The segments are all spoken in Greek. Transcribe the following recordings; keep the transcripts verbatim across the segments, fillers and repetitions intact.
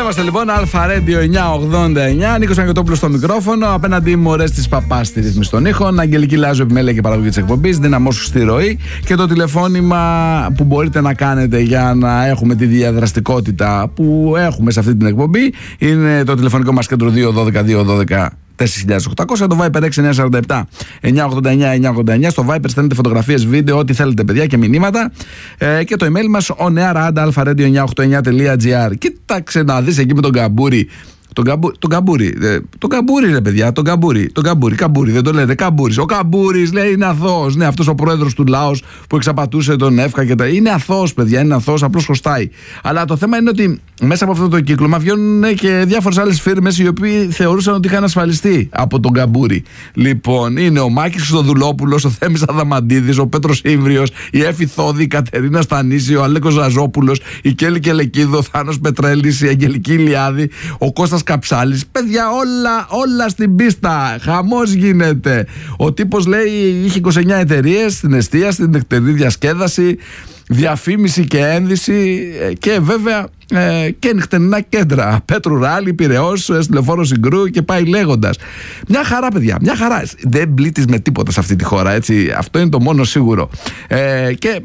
είμαστε λοιπόν, Αλφα Radio εννιακόσια ογδόντα εννιά. Νίκος Αγγελόπουλος στο μικρόφωνο. Απέναντι μου, Ορέστης Παπάς στη ρύθμιση των ήχων. Αγγελική Λάζου, επιμέλεια και παραγωγή της εκπομπής. Δύναμός σου στη ροή. Και το τηλεφώνημα που μπορείτε να κάνετε για να έχουμε τη διαδραστικότητα που έχουμε σε αυτή την εκπομπή είναι το τηλεφωνικό μας κέντρο δύο δώδεκα δύο δώδεκα τέσσερα χιλιάδες οκτακόσια, το Viber έξι εννιά τέσσερα επτά εννιακόσια ογδόντα εννιά εννιακόσια ογδόντα εννιά. Στο Viber στέλνετε φωτογραφίες, βίντεο, ό,τι θέλετε, παιδιά, και μηνύματα. Ε, και το email μας oneair at alpha radio εννιακόσια ογδόντα εννιά τελεία gr. Κοίταξε να δεις εκεί με τον Καμπούρη. Τον, καμπου, τον Καμπούρη, ε, τον Καμπούρη ρε παιδιά, τον Καμπούρη, τον Καμπούρη, Καμπούρη, δεν το λέτε, Καμπούρης. Ο Καμπούρης λέει είναι αθώος, ναι, αυτός ο πρόεδρος του Λάος που εξαπατούσε τον Εύκα και τα. Είναι αθώος, παιδιά, είναι αθώος, απλώς χρωστάει. Αλλά το θέμα είναι ότι μέσα από αυτό το κύκλωμα βγαίνουν και διάφορες άλλες φίρμες οι οποίοι θεωρούσαν ότι είχαν ασφαλιστεί από τον Καμπούρη. Λοιπόν, είναι ο Μάκης Χρυστοδουλόπουλος, ο Θέμης Αδαμαντίδης, ο Πέτρος Ήμβριος, η Έφη Θόδη, η Κατερίνα Στανίση, ο Αλέκος Ζαζόπουλος, η Κέλη Κελεκίδου, ο Θάνος Πετρέλης, η Αγγελική Ηλιάδη, ο Κώστας Καψάλης. Παιδιά, όλα, όλα στην πίστα. Χαμός γίνεται. Ο τύπος λέει είχε είκοσι εννιά εταιρείες στην εστία, στην νυχτερινή διασκέδαση, διαφήμιση και ένδυση και βέβαια ε, και νυχτερινά κέντρα. Πέτρου Ράλι, Πειραιώς, Λεωφόρο Συγκρού και πάει λέγοντας. Μια χαρά, παιδιά, μια χαρά. Δεν πλήττεις με τίποτα σε αυτή τη χώρα, έτσι. Αυτό είναι το μόνο σίγουρο. Ε, και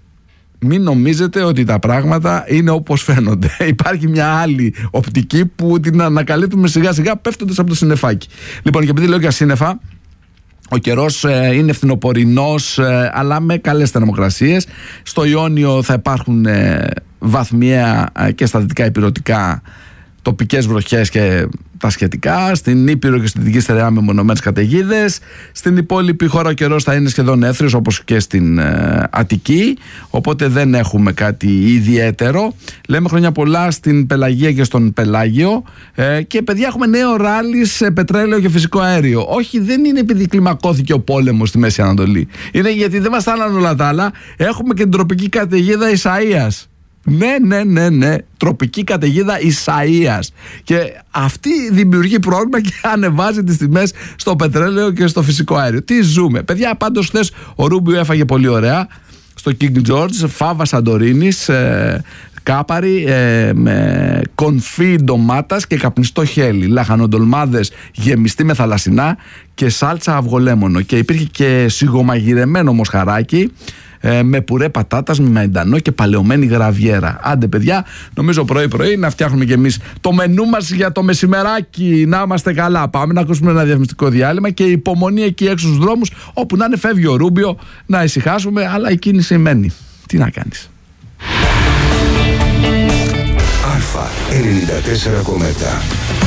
μην νομίζετε ότι τα πράγματα είναι όπως φαίνονται. Υπάρχει μια άλλη οπτική που την ανακαλύπτουμε σιγά σιγά πέφτοντας από το συννεφάκι. Λοιπόν, και επειδή λέω για σύννεφα, ο καιρός ε, είναι φθινοπορεινός, ε, αλλά με καλές θερμοκρασίες. Στο Ιόνιο θα υπάρχουν ε, βαθμιαία ε, και στα δυτικά ηπειρωτικά τοπικές βροχές και τα σχετικά. Στην Ήπειρο και στην Δυτική Στερεά με μονομένες καταιγίδες. Στην υπόλοιπη χώρα ο καιρός θα είναι σχεδόν έθριος, όπως και στην ε, Αττική. Οπότε δεν έχουμε κάτι ιδιαίτερο. Λέμε χρόνια πολλά στην Πελαγία και στον Πελάγιο. Ε, και παιδιά, έχουμε νέο ράλι σε πετρέλαιο και φυσικό αέριο. Όχι, δεν είναι επειδή κλιμακώθηκε ο πόλεμος στη Μέση Ανατολή. Είναι γιατί δεν μας στάλαν όλα τα άλλα. Έχουμε και την τροπική καταιγίδα Ισαΐας. Ναι, ναι, ναι, ναι. Τροπική καταιγίδα Ισαΐας. Και αυτή δημιουργεί πρόβλημα και ανεβάζει τις τιμές στο πετρέλαιο και στο φυσικό αέριο. Τι ζούμε. Παιδιά, πάντως χθες ο Ρούμπιο έφαγε πολύ ωραία στο King George, φάβα Σαντορίνης, ε, κάπαρη ε, με κονφί ντομάτας και καπνιστό χέλι, λαχανοντολμάδες γεμιστή με θαλασσινά και σάλτσα αυγολέμονο. Και υπήρχε και σιγομαγειρεμένο μοσχαράκι Ε, με πουρέ πατάτας, με μαϊντανό και παλαιωμένη γραβιέρα. Άντε, παιδιά, νομίζω πρωί-πρωί να φτιάχνουμε κι εμείς το μενού μας για το μεσημεράκι. Να είμαστε καλά. Πάμε να ακούσουμε ένα διαφημιστικό διάλειμμα και υπομονή εκεί έξω στους δρόμους, όπου να είναι φεύγει ο Ρούμπιο, να ησυχάσουμε, αλλά η κίνηση μένει. Τι να κάνεις. Αλφα ενενήντα τέσσερα κόμμα επτά.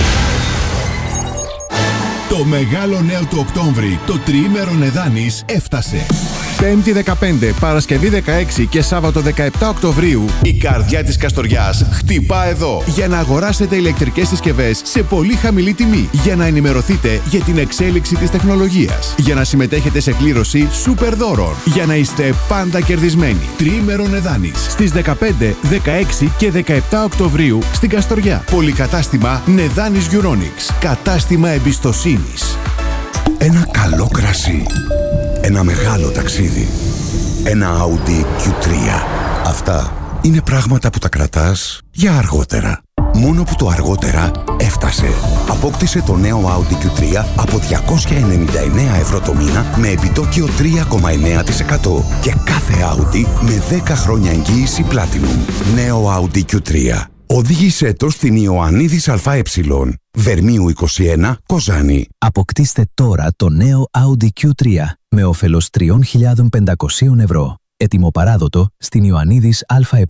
Το μεγάλο νέο του Οκτώβρη, το τριήμερο Νεδάνης, έφτασε. Πέμπτη δεκαπέντε, Παρασκευή δεκαέξι και Σάββατο δεκαεπτά Οκτωβρίου, η καρδιά της Καστοριάς χτυπά εδώ για να αγοράσετε ηλεκτρικές συσκευές σε πολύ χαμηλή τιμή, για να ενημερωθείτε για την εξέλιξη της τεχνολογίας, για να συμμετέχετε σε κλήρωση σούπερ δώρων, για να είστε πάντα κερδισμένοι. Τριήμερο Νεδάνης στις δεκαπέντε, δεκαέξι και δεκαεπτά Οκτωβρίου στην Καστοριά. Πολυκατάστημα Νεδάνης Euronics. Κατάστημα εμπιστοσύνης. Ένα καλό κρασί. Ένα μεγάλο ταξίδι. Ένα Audi κιου τρία. Αυτά είναι πράγματα που τα κρατάς για αργότερα. Μόνο που το αργότερα έφτασε. Απόκτησε το νέο Audi κιου τρία από διακόσια ενενήντα εννέα ευρώ το μήνα με επιτόκιο τρία κόμμα εννέα τοις εκατό και κάθε Audi με δέκα χρόνια εγγύηση Platinum. Νέο Audi κιου τρία. Οδήγησέ το στην Ιωαννίδης ΑΕ, Βερμίου είκοσι ένα, Κοζάνη. Αποκτήστε τώρα το νέο Audi κιου τρία με όφελος τρεις χιλιάδες πεντακόσια ευρώ. Έτοιμο παράδοτο στην Ιωαννίδης ΑΕ.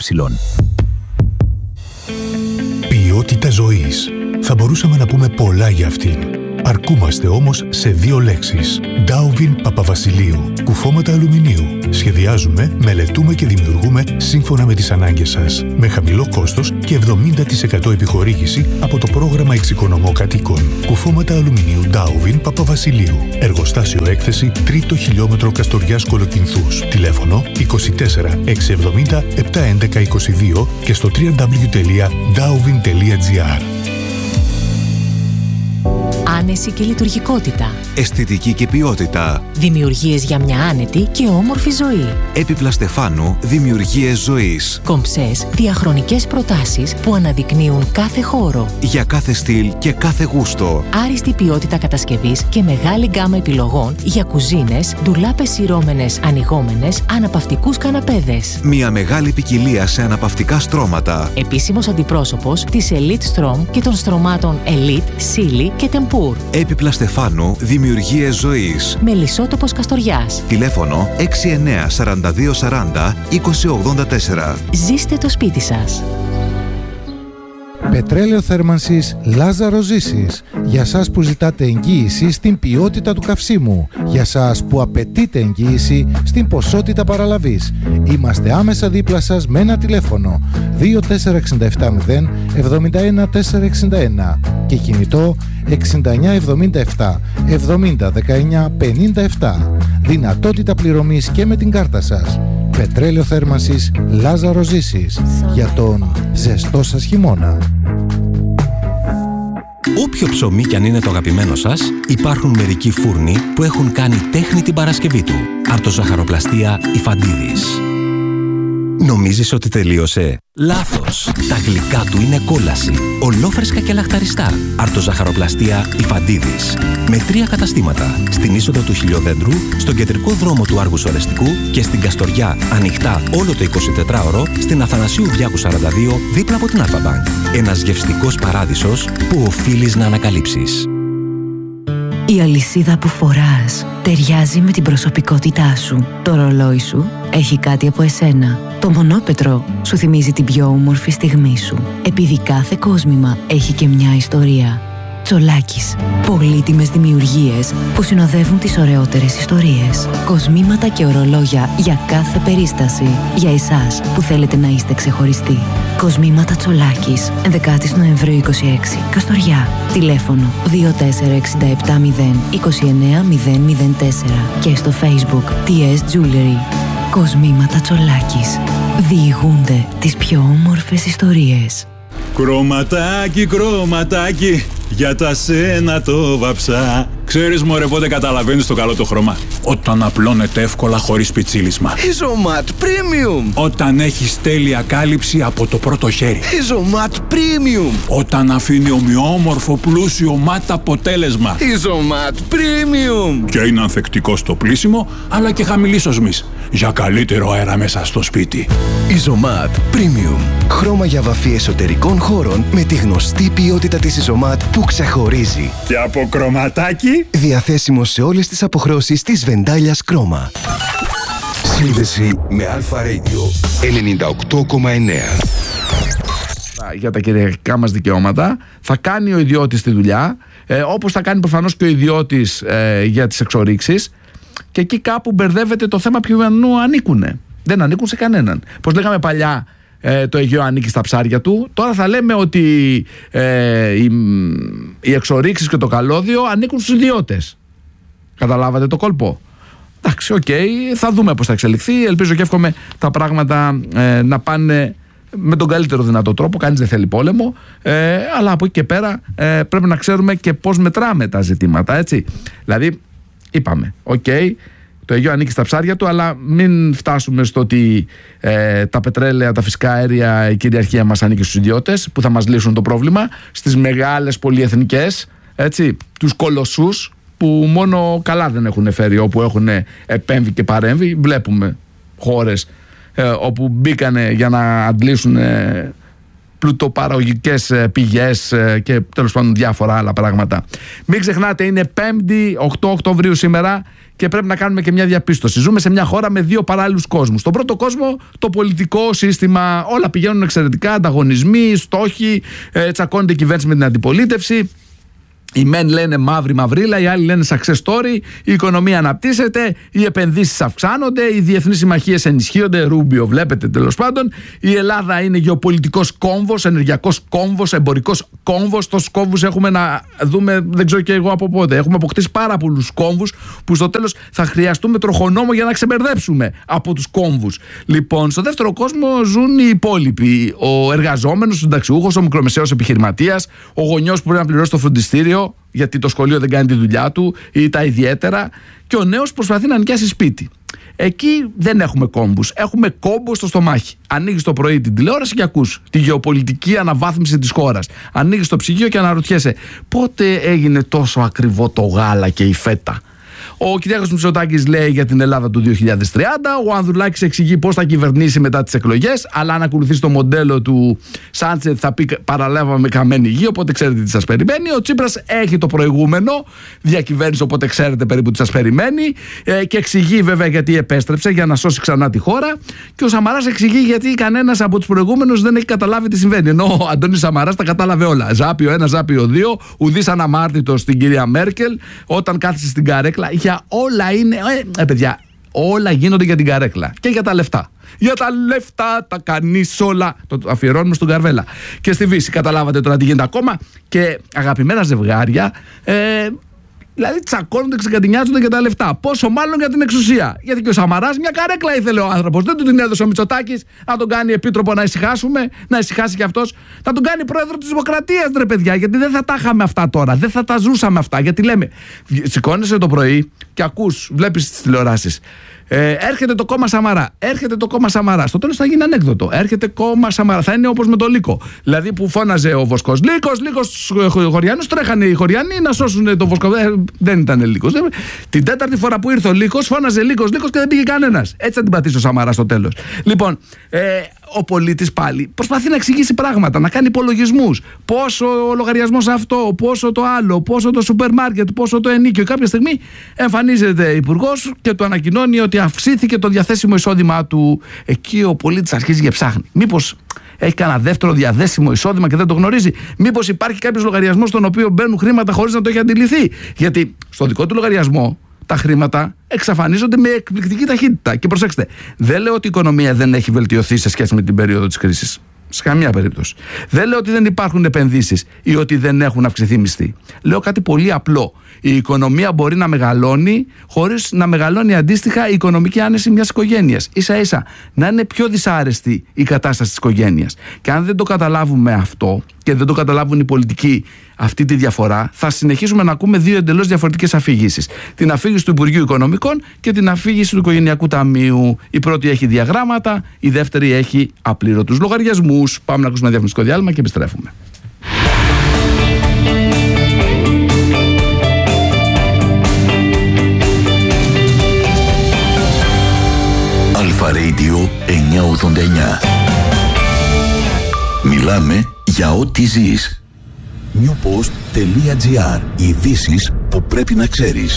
Ποιότητα ζωής. Θα μπορούσαμε να πούμε πολλά για αυτήν. Αρκούμαστε όμως σε δύο λέξεις. Ντάουβιν Παπαβασιλείου. Κουφώματα αλουμινίου. Σχεδιάζουμε, μελετούμε και δημιουργούμε σύμφωνα με τις ανάγκες σας. Με χαμηλό κόστος και εβδομήντα τοις εκατό επιχορήγηση από το πρόγραμμα Εξοικονομώ Κατοίκων. Κουφώματα αλουμινίου Ντάουβιν Παπαβασιλείου. Εργοστάσιο έκθεση τρίτο χιλιόμετρο Καστοριάς Κολοκυνθούς. Τηλέφωνο είκοσι τέσσερα εξακόσια εβδομήντα επτακόσια έντεκα είκοσι δύο και στο double-u double-u double-u τελεία ντάουβιν τελεία τζι άρ. άνεση και λειτουργικότητα. Αισθητική και ποιότητα. Δημιουργίες για μια άνετη και όμορφη ζωή. Έπιπλα Στεφάνου, δημιουργίες ζωής. Κομψές, διαχρονικές προτάσεις που αναδεικνύουν κάθε χώρο. Για κάθε στυλ και κάθε γούστο. Άριστη ποιότητα κατασκευής και μεγάλη γκάμα επιλογών για κουζίνες, ντουλάπες σειρώμενες, ανοιγόμενες, αναπαυτικούς καναπέδες. Μια μεγάλη ποικιλία σε αναπαυτικά στρώματα. Επίσημος αντιπρόσωπος της Elite Strom και των στρωμάτων Elite, Silly και Tempur. Έπιπλα Στεφάνου, δημιουργίες ζωής. Μελισσότοπος Καστοριάς. Τηλέφωνο έξι εννέα σαράντα δύο σαράντα είκοσι ογδόντα τέσσερα. Ζήστε το σπίτι σας. Πετρέλαιο θέρμανσης Λάζαρο Ζήσης. Για σας που ζητάτε εγγύηση στην ποιότητα του καυσίμου. Για σας που απαιτείτε εγγύηση στην ποσότητα παραλαβής. Είμαστε άμεσα δίπλα σας με ένα τηλέφωνο δύο τέσσερα έξι επτά μηδέν εβδομήντα ένα τετρακόσια εξήντα ένα και κινητό εξήντα εννιά εβδομήντα επτά εβδομήντα δεκαεννιά πενήντα επτά. Δυνατότητα πληρωμής και με την κάρτα σας. Πετρέλαιο θέρμανσης Λάζαρο Ζήσης. Για τον ζεστό σας χειμώνα. Όποιο ψωμί κι αν είναι το αγαπημένο σας, υπάρχουν μερικοί φούρνοι που έχουν κάνει τέχνη την Παρασκευή του. Αρτοζαχαροπλαστεία Ιφαντίδης. Νομίζεις ότι τελείωσε? Λάθος! Τα γλυκά του είναι κόλαση. Ολόφρεσκα και λαχταριστά. Αρτοζαχαροπλαστεία Ιφαντίδης. Με τρία καταστήματα. Στην είσοδο του Χιλιοδέντρου, στον κεντρικό δρόμο του Άργου Ορεστικού και στην Καστοριά, ανοιχτά όλο το εικοσιτετράωρο, στην Αθανασίου Διάκου σαράντα δύο, δίπλα από την Αλφα-Μπανκ. Ένας γευστικός παράδεισος που οφείλεις να ανακαλύψεις. Η αλυσίδα που φοράς ταιριάζει με την προσωπικότητά σου. Το ρολόι σου έχει κάτι από εσένα. Το μονόπετρο σου θυμίζει την πιο όμορφη στιγμή σου. Επειδή κάθε κόσμημα έχει και μια ιστορία. Τσολάκης. Πολύτιμες δημιουργίες που συνοδεύουν τις ωραιότερες ιστορίες. Κοσμήματα και ορολόγια για κάθε περίσταση. Για εσάς που θέλετε να είστε ξεχωριστοί. Κοσμήματα Τσολάκης. ενδέκα Νοεμβρίου είκοσι έξι. Καστοριά. Τηλέφωνο δύο τέσσερα έξι επτά μηδέν είκοσι εννέα μηδέν μηδέν τέσσερα και στο Facebook τι ες Jewelry. Κοσμήματα Τσολάκης. Διηγούνται τις πιο όμορφες ιστορίες. Κρωματάκι, κρωματάκι, για τα σένα το βαψά. Ξέρεις μωρέ πότε καταλαβαίνεις το καλό το χρώμα? Όταν απλώνεται εύκολα χωρίς πιτσίλισμα. Ιζωμάτ Premium. Όταν έχεις τέλεια κάλυψη από το πρώτο χέρι. Ιζωμάτ Premium. Όταν αφήνει ομοιόμορφο πλούσιο μάτ αποτέλεσμα. Ιζωμάτ Premium. Και είναι ανθεκτικό στο πλύσιμο αλλά και χαμηλής οσμής. Για καλύτερο αέρα μέσα στο σπίτι. Ιζωμάτ Premium. Χρώμα για βαφή εσωτερικών χώρων με τη γνωστή ποιότητα της Ιζωμάτ που ξεχωρίζει. Και από κρωματάκι. Διαθέσιμο σε όλες τις αποχρώσεις της Βεντάλιας Κρόμα. Σύνδεση με Αλφα Radio ενενήντα οκτώ κόμμα εννέα. Για τα κυριαρχικά μας δικαιώματα θα κάνει ο ιδιώτης τη δουλειά, ε, όπως θα κάνει προφανώς και ο ιδιώτης ε, για τις εξορίξεις, και εκεί κάπου μπερδεύεται το θέμα ποιου ανήκουνε. Δεν ανήκουν σε κανέναν. Πώς λέγαμε παλιά, ε, το Αιγαίο ανήκει στα ψάρια του. Τώρα θα λέμε ότι ε, οι, οι εξορίξεις και το καλώδιο ανήκουν στους ιδιώτες. Καταλάβατε το κόλπο? Εντάξει, οκ, okay, θα δούμε πώς θα εξελιχθεί. Ελπίζω και εύχομαι τα πράγματα ε, να πάνε με τον καλύτερο δυνατό τρόπο. Κανείς δεν θέλει πόλεμο, ε, αλλά από εκεί και πέρα ε, πρέπει να ξέρουμε και πώς μετράμε τα ζητήματα, έτσι. Δηλαδή, είπαμε, οκ, okay, το Αιγαίο ανήκει στα ψάρια του, αλλά μην φτάσουμε στο ότι ε, τα πετρέλαια, τα φυσικά αέρια, η κυριαρχία μας ανήκει στους ιδιώτες που θα μας λύσουν το πρόβλημα. Στις μεγάλες πολυεθνικές, έτσι, τους κολοσσούς που μόνο καλά δεν έχουν φέρει, όπου έχουν επέμβει και παρέμβει. Βλέπουμε χώρες ε, όπου μπήκανε για να αντλήσουν ε, πλουτοπαραγωγικές πηγές ε, και τέλος πάντων διάφορα άλλα πράγματα. Μην ξεχνάτε, είναι πέμπτη οκτώ Οκτωβρίου σήμερα και πρέπει να κάνουμε και μια διαπίστωση. Ζούμε σε μια χώρα με δύο παράλληλους κόσμους. Στον πρώτο κόσμο, το πολιτικό σύστημα, όλα πηγαίνουν εξαιρετικά, ανταγωνισμοί, στόχοι, ε, τσακώνεται η κυβέρνηση με την αντιπολίτευση. Οι μεν λένε μαύρη μαυρίλα, οι άλλοι λένε success story, η οικονομία αναπτύσσεται, οι επενδύσεις αυξάνονται, οι διεθνείς συμμαχίες ενισχύονται, Ρούμπιο βλέπετε τέλος πάντων. Η Ελλάδα είναι γεωπολιτικός κόμβος, ενεργειακός κόμβος, εμπορικός κόμβος, τόσους κόμβους έχουμε να δούμε, δεν ξέρω και εγώ από πότε. Έχουμε αποκτήσει πάρα πολλούς κόμβους που στο τέλος θα χρειαστούμε τροχονόμο για να ξεμπερδέψουμε από τους κόμβους. Λοιπόν, στο δεύτερο κόσμο ζουν οι υπόλοιποι. Ο εργαζόμενος, ο συνταξιούχος, ο μικρομεσαίος επιχειρηματίας, ο γονιός που πρέπει να πληρώσει το φροντιστήριο γιατί το σχολείο δεν κάνει τη δουλειά του ή τα ιδιαίτερα, και ο νέος προσπαθεί να νοικιάσει σπίτι. Εκεί δεν έχουμε κόμπους. Έχουμε κόμπο στο στομάχι. Ανοίγεις το πρωί την τηλεόραση και ακούς τη γεωπολιτική αναβάθμιση της χώρας. Ανοίγεις το ψυγείο και αναρωτιέσαι πότε έγινε τόσο ακριβό το γάλα και η φέτα. Ο Κυριάκος Μητσοτάκης λέει για την Ελλάδα του δύο χιλιάδες τριάντα. Ο Ανδρουλάκης εξηγεί πώς θα κυβερνήσει μετά τις εκλογές. Αλλά αν ακολουθήσει το μοντέλο του Σάντσετ θα πει παραλάβαμε καμένη γη. Οπότε ξέρετε τι σας περιμένει. Ο Τσίπρας έχει το προηγούμενο διακυβέρνηση, οπότε ξέρετε περίπου τι σας περιμένει. Ε, και εξηγεί βέβαια γιατί επέστρεψε για να σώσει ξανά τη χώρα. Και ο Σαμαράς εξηγεί γιατί κανένας από τους προηγούμενους δεν έχει καταλάβει τι συμβαίνει. Ενώ ο Αντώνης Σαμαράς τα κατάλαβε όλα. Ζάπιο ένα, ζάπιο δύο. Ουδής αναμάρτητος στην κυρία Μέρκελ όταν κάθισε στην καρέκλα. Για όλα είναι. Ε, ε, παιδιά, όλα γίνονται για την καρέκλα και για τα λεφτά. Για τα λεφτά τα κανείς όλα. Το αφιερώνουμε στον Καρβέλα. Και στη Βύση, καταλάβατε τώρα τι γίνεται ακόμα. Και αγαπημένα ζευγάρια. Ε, Δηλαδή τσακώνονται, ξεκατηνιάζονται για τα λεφτά. Πόσο μάλλον για την εξουσία. Γιατί και ο Σαμαράς μια καρέκλα ήθελε ο άνθρωπος. Δεν του την έδωσε ο Μητσοτάκης να τον κάνει επίτροπο να ησυχάσουμε, να ησυχάσει κι αυτός. Να τον κάνει πρόεδρο της Δημοκρατίας, ρε παιδιά. Γιατί δεν θα τα είχαμε αυτά τώρα. Δεν θα τα ζούσαμε αυτά. Γιατί λέμε, σηκώνεσαι το πρωί και ακούς, βλέπεις τις τηλεοράσεις. Ε, έρχεται το κόμμα Σαμαρά. Έρχεται το κόμμα Σαμαρά. Στο τέλος θα γίνει ανέκδοτο. Έρχεται κόμμα Σαμαρά. Θα είναι όπως με το Λύκο. Δηλαδή που φώναζε ο Βοσκός. Λύκος, Λύκος, Χωριανούς. Τρέχανε οι Χωριανοί να σώσουν τον Βοσκό. Ε, δεν ήταν Λύκος. Την τέταρτη φορά που ήρθε ο Λύκος, φώναζε Λύκος, Λύκος και δεν πήγε κανένας. Έτσι θα την πατήσει ο Σαμαρά στο τέλος. Λοιπόν, ε, ο πολίτης πάλι προσπαθεί να εξηγήσει πράγματα, να κάνει υπολογισμούς. Πόσο ο λογαριασμός αυτό, πόσο το άλλο, πόσο το σούπερ μάρκετ, πόσο το ενίκιο. Κάποια στιγμή εμφανίζεται υπουργός και του ανακοινώνει ότι αυξήθηκε το διαθέσιμο εισόδημά του. Εκεί ο πολίτης αρχίζει και ψάχνει. Μήπως έχει κανένα δεύτερο διαθέσιμο εισόδημα και δεν το γνωρίζει? Μήπως υπάρχει κάποιος λογαριασμός στον οποίο μπαίνουν χρήματα χωρίς να το έχει αντιληφθεί? Γιατί στο δικό του λογαριασμό τα χρήματα εξαφανίζονται με εκπληκτική ταχύτητα. Και προσέξτε, δεν λέω ότι η οικονομία δεν έχει βελτιωθεί σε σχέση με την περίοδο της κρίσης. Σε καμία περίπτωση. Δεν λέω ότι δεν υπάρχουν επενδύσεις ή ότι δεν έχουν αυξηθεί μισθοί. Λέω κάτι πολύ απλό. Η οικονομία μπορεί να μεγαλώνει χωρίς να μεγαλώνει αντίστοιχα η οικονομική άνεση μιας οικογένειας. Ίσα ίσα να είναι πιο δυσάρεστη η κατάσταση της οικογένειας. Και αν δεν το καταλάβουμε αυτό και δεν το καταλάβουν οι πολιτικοί αυτή τη διαφορά, θα συνεχίσουμε να ακούμε δύο εντελώς διαφορετικές αφήγησεις. Την αφήγηση του Υπουργείου Οικονομικών και την αφήγηση του Οικογενειακού Ταμείου. Η πρώτη έχει διαγράμματα, η δεύτερη έχει απλήρωτους λογαριασμούς. Πάμε να ακούσουμε ένα διαφημιστικό διάλειμμα και επιστρέφουμε. Αλφα Radio εννιακόσια ογδόντα εννιά. Μιλάμε για ό,τι ζεις. newpost.gr. Ειδήσεις που πρέπει να ξέρεις.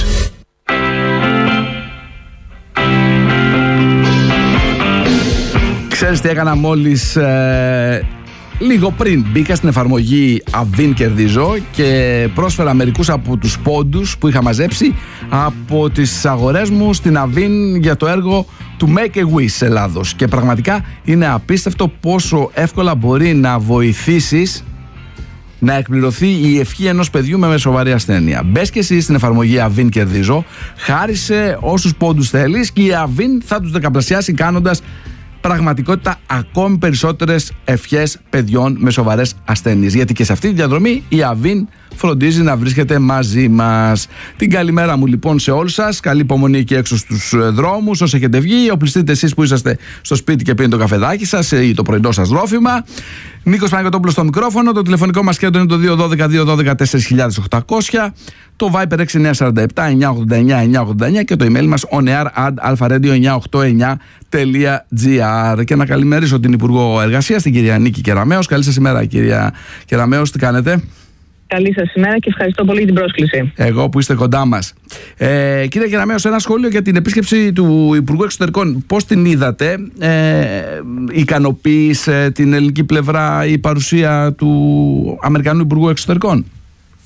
Ξέρεις τι έκανα μόλις ε, λίγο πριν? Μπήκα στην εφαρμογή Avin Κερδίζω και πρόσφερα μερικούς από τους πόντους που είχα μαζέψει από τις αγορές μου στην Avin για το έργο του Make a Wish Ελλάδος. Και πραγματικά είναι απίστευτο πόσο εύκολα μπορεί να βοηθήσεις να εκπληρωθεί η ευχή ενός παιδιού με σοβαρή ασθένεια. Μπες και εσύ στην εφαρμογή Avin Κερδίζω, χάρισε όσους πόντους θέλεις και η Avin θα τους δεκαπλασιάσει κάνοντας πραγματικότητα ακόμη περισσότερες ευχές παιδιών με σοβαρές ασθένειες. Γιατί και σε αυτή τη διαδρομή η Avin φροντίζει να βρίσκεται μαζί μας. Την καλημέρα μου λοιπόν σε όλους σας. Καλή υπομονή εκεί έξω στους δρόμους. Όσοι έχετε βγει, οπλιστείτε εσείς που είσαστε στο σπίτι και πίνετε το καφεδάκι σας ή το πρωινό σας ρόφημα. Νίκος Παναγιωτόπουλος στο μικρόφωνο. Το τηλεφωνικό μας κέντρο είναι το δύο ένα δύο δύο ένα δύο τέσσερα χιλιάδες οκτακόσια. Το Viber έξι εννιά τέσσερα επτά εννιά ογδόντα εννιά εννιά ογδόντα εννιά και το email μας onair at alpharedio εννιακόσια ογδόντα εννιά τελεία gr. Και να καλημερίσω την Υπουργό Εργασίας, την κυρία Νίκη Κεραμέως. Καλή σας ημέρα, κυρία Κεραμέως, τι κάνετε? Καλή σας ημέρα και ευχαριστώ πολύ για την πρόσκληση. Εγώ που είστε κοντά μας. Ε, κύριε Κεραμέως, ένα σχόλιο για την επίσκεψη του Υπουργού Εξωτερικών. Πώς την είδατε? Ε, ικανοποίησε την ελληνική πλευρά η παρουσία του Αμερικανού Υπουργού Εξωτερικών?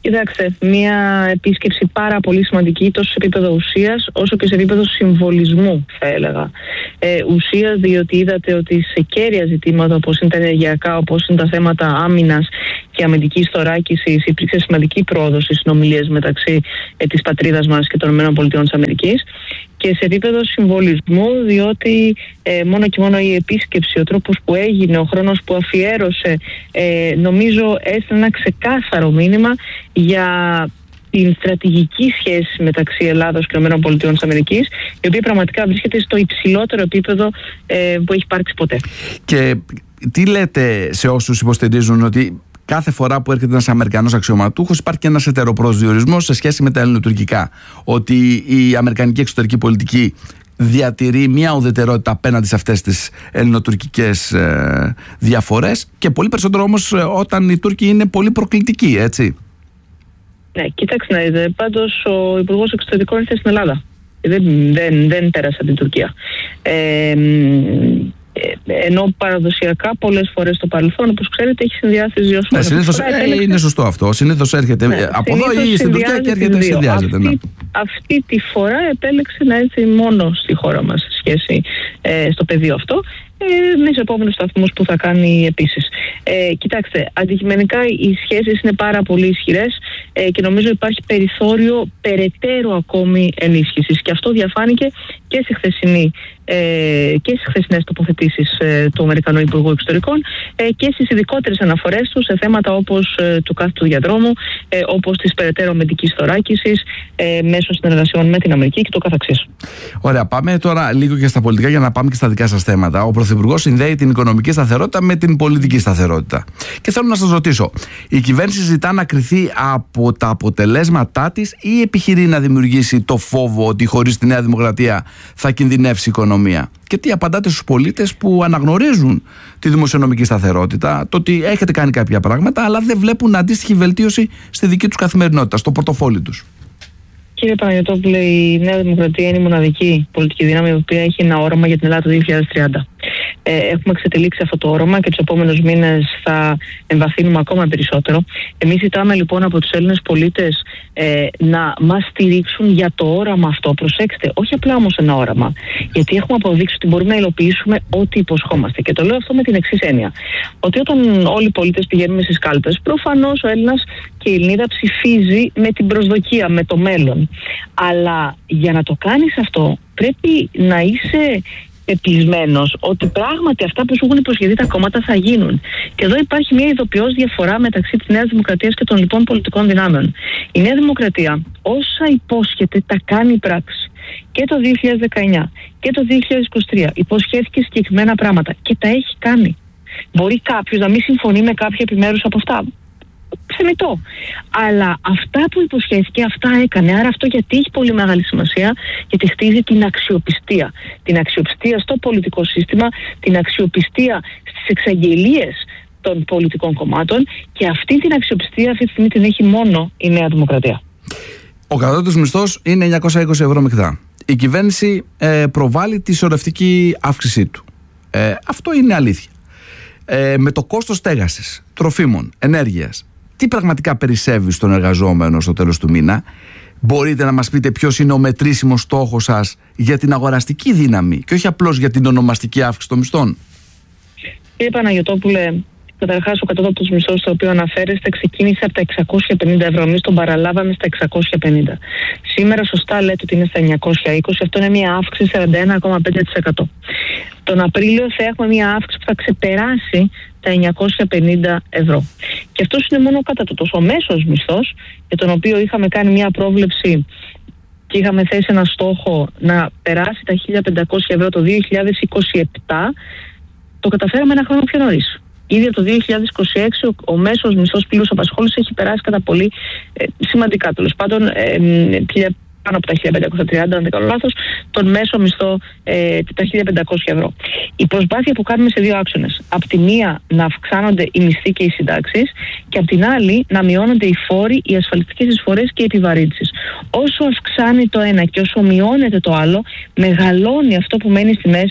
Κοιτάξτε, μια επίσκεψη πάρα πολύ σημαντική τόσο σε επίπεδο ουσίας όσο και σε επίπεδο συμβολισμού, θα έλεγα. Ε, ουσίας, διότι είδατε ότι σε κέρια ζητήματα όπως είναι τα ενεργειακά, όπως είναι τα θέματα άμυνας και αμυντικής θωράκισης, υπήρξε σημαντική πρόοδος στις συνομιλίες μεταξύ ε, της πατρίδας μας και των ΗΠΑ. Και σε επίπεδο συμβολισμού, διότι ε, μόνο και μόνο η επίσκεψη, ο τρόπος που έγινε, ο χρόνος που αφιέρωσε, ε, νομίζω έστειλε ένα ξεκάθαρο μήνυμα για την στρατηγική σχέση μεταξύ Ελλάδος και ΗΠΑ, η οποία πραγματικά βρίσκεται στο υψηλότερο επίπεδο ε, που έχει υπάρξει ποτέ. Και τι λέτε σε όσους υποστηρίζουν ότι κάθε φορά που έρχεται ένας Αμερικανός αξιωματούχος υπάρχει και ένας ετεροπροσδιορισμός σε σχέση με τα ελληνοτουρκικά, ότι η αμερικανική εξωτερική πολιτική διατηρεί μια ουδετερότητα απέναντι σε αυτές τις ελληνοτουρκικές ε, διαφορές, και πολύ περισσότερο όμως όταν οι Τούρκοι είναι πολύ προκλητικοί, έτσι? Ναι, κοιτάξτε να δείτε, πάντως ο Υπουργός Εξωτερικών ήρθε στην Ελλάδα. Δεν, δεν, δεν πέρασε από την Τουρκία. Ε, ενώ παραδοσιακά πολλές φορές στο παρελθόν, όπως ξέρετε, έχει συνδυάσει τις δύο ναι, συνήθως, ε, επέλεξε... Είναι σωστό αυτό. Συνήθως έρχεται ναι, από εδώ ή στην Τουρκία και έρχεται και συνδυάζεται. Αυτή, ναι. αυτή τη φορά επέλεξε να έρθει μόνο στη χώρα μας σχέση ε, στο πεδίο αυτό, ε, με τους επόμενους σταθμούς που θα κάνει επίσης. Ε, κοιτάξτε, αντικειμενικά οι σχέσεις είναι πάρα πολύ ισχυρές ε, και νομίζω υπάρχει περιθώριο περαιτέρω ακόμη ενίσχυσης, και αυτό διαφάνηκε και στη χθεσινή ε, και στις χθεσινές τοποθετήσεις ε, του Αμερικανού Υπουργού Εξωτερικών ε, και στις ειδικότερες αναφορές του σε θέματα όπως ε, του κάθετου διαδρόμου, ε, όπως της περαιτέρω μεντικής θωράκισης ε, μέσω συνεργασιών με την Αμερική και το καθεξής. Ωραία, πάμε τώρα λίγο και στα πολιτικά για να πάμε και στα δικά σας θέματα. Ο Πρωθυπουργός συνδέει την οικονομική σταθερότητα με την πολιτική σταθερότητα. Και θέλω να σας ρωτήσω, η κυβέρνηση ζητά να κριθεί από τα αποτελέσματά της ή επιχειρεί να δημιουργήσει το φόβο ότι χωρίς τη Νέα Δημοκρατία θα κινδυνεύσει η οικονομία? Και τι απαντάτε στους πολίτες που αναγνωρίζουν τη δημοσιονομική σταθερότητα, το ότι έχετε κάνει κάποια πράγματα, αλλά δεν βλέπουν αντίστοιχη βελτίωση στη δική τους καθημερινότητα, στο πορτοφόλι τους? Κύριε Παναγιωτόπουλε, η Νέα Δημοκρατία είναι η μοναδική πολιτική δύναμη η οποία έχει ένα όραμα για την Ελλάδα το δύο χιλιάδες τριάντα. Ε, έχουμε εξετελίξει αυτό το όραμα και τους επόμενους μήνες θα εμβαθύνουμε ακόμα περισσότερο. Εμείς ζητάμε λοιπόν από τους Έλληνες πολίτες ε, να μας στηρίξουν για το όραμα αυτό. Προσέξτε, όχι απλά όμως ένα όραμα, γιατί έχουμε αποδείξει ότι μπορούμε να υλοποιήσουμε ό,τι υποσχόμαστε. Και το λέω αυτό με την εξής έννοια: ότι όταν όλοι οι πολίτες πηγαίνουμε στις κάλπες, προφανώς ο Έλληνας και η Ελληνίδα ψηφίζει με την προσδοκία, με το μέλλον. Αλλά για να το κάνεις αυτό, πρέπει να είσαι πεπισμένος ότι πράγματι αυτά που σου έχουν υποσχεθεί τα κόμματα θα γίνουν. Και εδώ υπάρχει μια ειδοποιώς διαφορά μεταξύ της Νέας Δημοκρατίας και των λοιπών πολιτικών δυνάμεων. Η Νέα Δημοκρατία όσα υπόσχεται τα κάνει πράξη. Και το δύο χιλιάδες δεκαεννιά και το δύο χιλιάδες είκοσι τρία υποσχέθηκε συγκεκριμένα πράγματα και τα έχει κάνει. Μπορεί κάποιος να μην συμφωνεί με κάποια επιμέρους από αυτά. Θεμητό. Αλλά αυτά που υποσχέθηκε, αυτά έκανε. Άρα αυτό γιατί έχει πολύ μεγάλη σημασία? Γιατί χτίζει την αξιοπιστία. Την αξιοπιστία στο πολιτικό σύστημα, την αξιοπιστία στις εξαγγελίες των πολιτικών κομμάτων, και αυτή την αξιοπιστία αυτή τη στιγμή την έχει μόνο η Νέα Δημοκρατία. Ο κατώτατος μισθός είναι εννιακόσια είκοσι ευρώ μεικτά. Η κυβέρνηση ε, προβάλλει τη σωρευτική αύξησή του. Ε, αυτό είναι αλήθεια. Ε, με το κόστος στέγασης, τροφίμων, ενέργειας, τι πραγματικά περισσεύει στον εργαζόμενο στο τέλος του μήνα? Μπορείτε να μας πείτε ποιος είναι ο μετρήσιμος στόχος σας για την αγοραστική δύναμη και όχι απλώς για την ονομαστική αύξηση των μισθών? Κύριε Παναγιωτόπουλε, καταρχάς ο κατώτατος μισθός στο οποίο αναφέρεστε ξεκίνησε από τα εξακόσια πενήντα ευρώ. Εμείς τον παραλάβαμε στα εξακόσια πενήντα. Σήμερα σωστά λέτε ότι είναι στα εννιακόσια είκοσι. Αυτό είναι μια αύξηση σαράντα ένα κόμμα πέντε τοις εκατό. Τον Απρίλιο θα έχουμε μια αύξηση που θα ξεπεράσει τα εννιακόσια πενήντα ευρώ. Και αυτός είναι μόνο ο κατώτατος. Ο μέσος μισθός, για τον οποίο είχαμε κάνει μια πρόβλεψη και είχαμε θέσει ένα στόχο να περάσει τα χίλια πεντακόσια ευρώ το δύο χιλιάδες είκοσι επτά, το καταφέραμε ένα χρόνο πιο νωρίς. Ήδη από το δύο χιλιάδες είκοσι έξι ο, ο μέσος μισθός πλήρους απασχόλησης έχει περάσει κατά πολύ ε, σημαντικά, τέλος πάντων, ε, ε, πάνω από τα χίλια πεντακόσια τριάντα, αν δεν κάνω λάθος, τον μέσο μισθό ε, τα χίλια πεντακόσια ευρώ. Η προσπάθεια που κάνουμε σε δύο άξονες. Απ' τη μία να αυξάνονται οι μισθοί και οι συντάξεις, και απ' την άλλη να μειώνονται οι φόροι, οι ασφαλιστικές εισφορές και οι επιβαρύνσεις. Όσο αυξάνει το ένα και όσο μειώνεται το άλλο, μεγαλώνει αυτό που μένει στη μέση,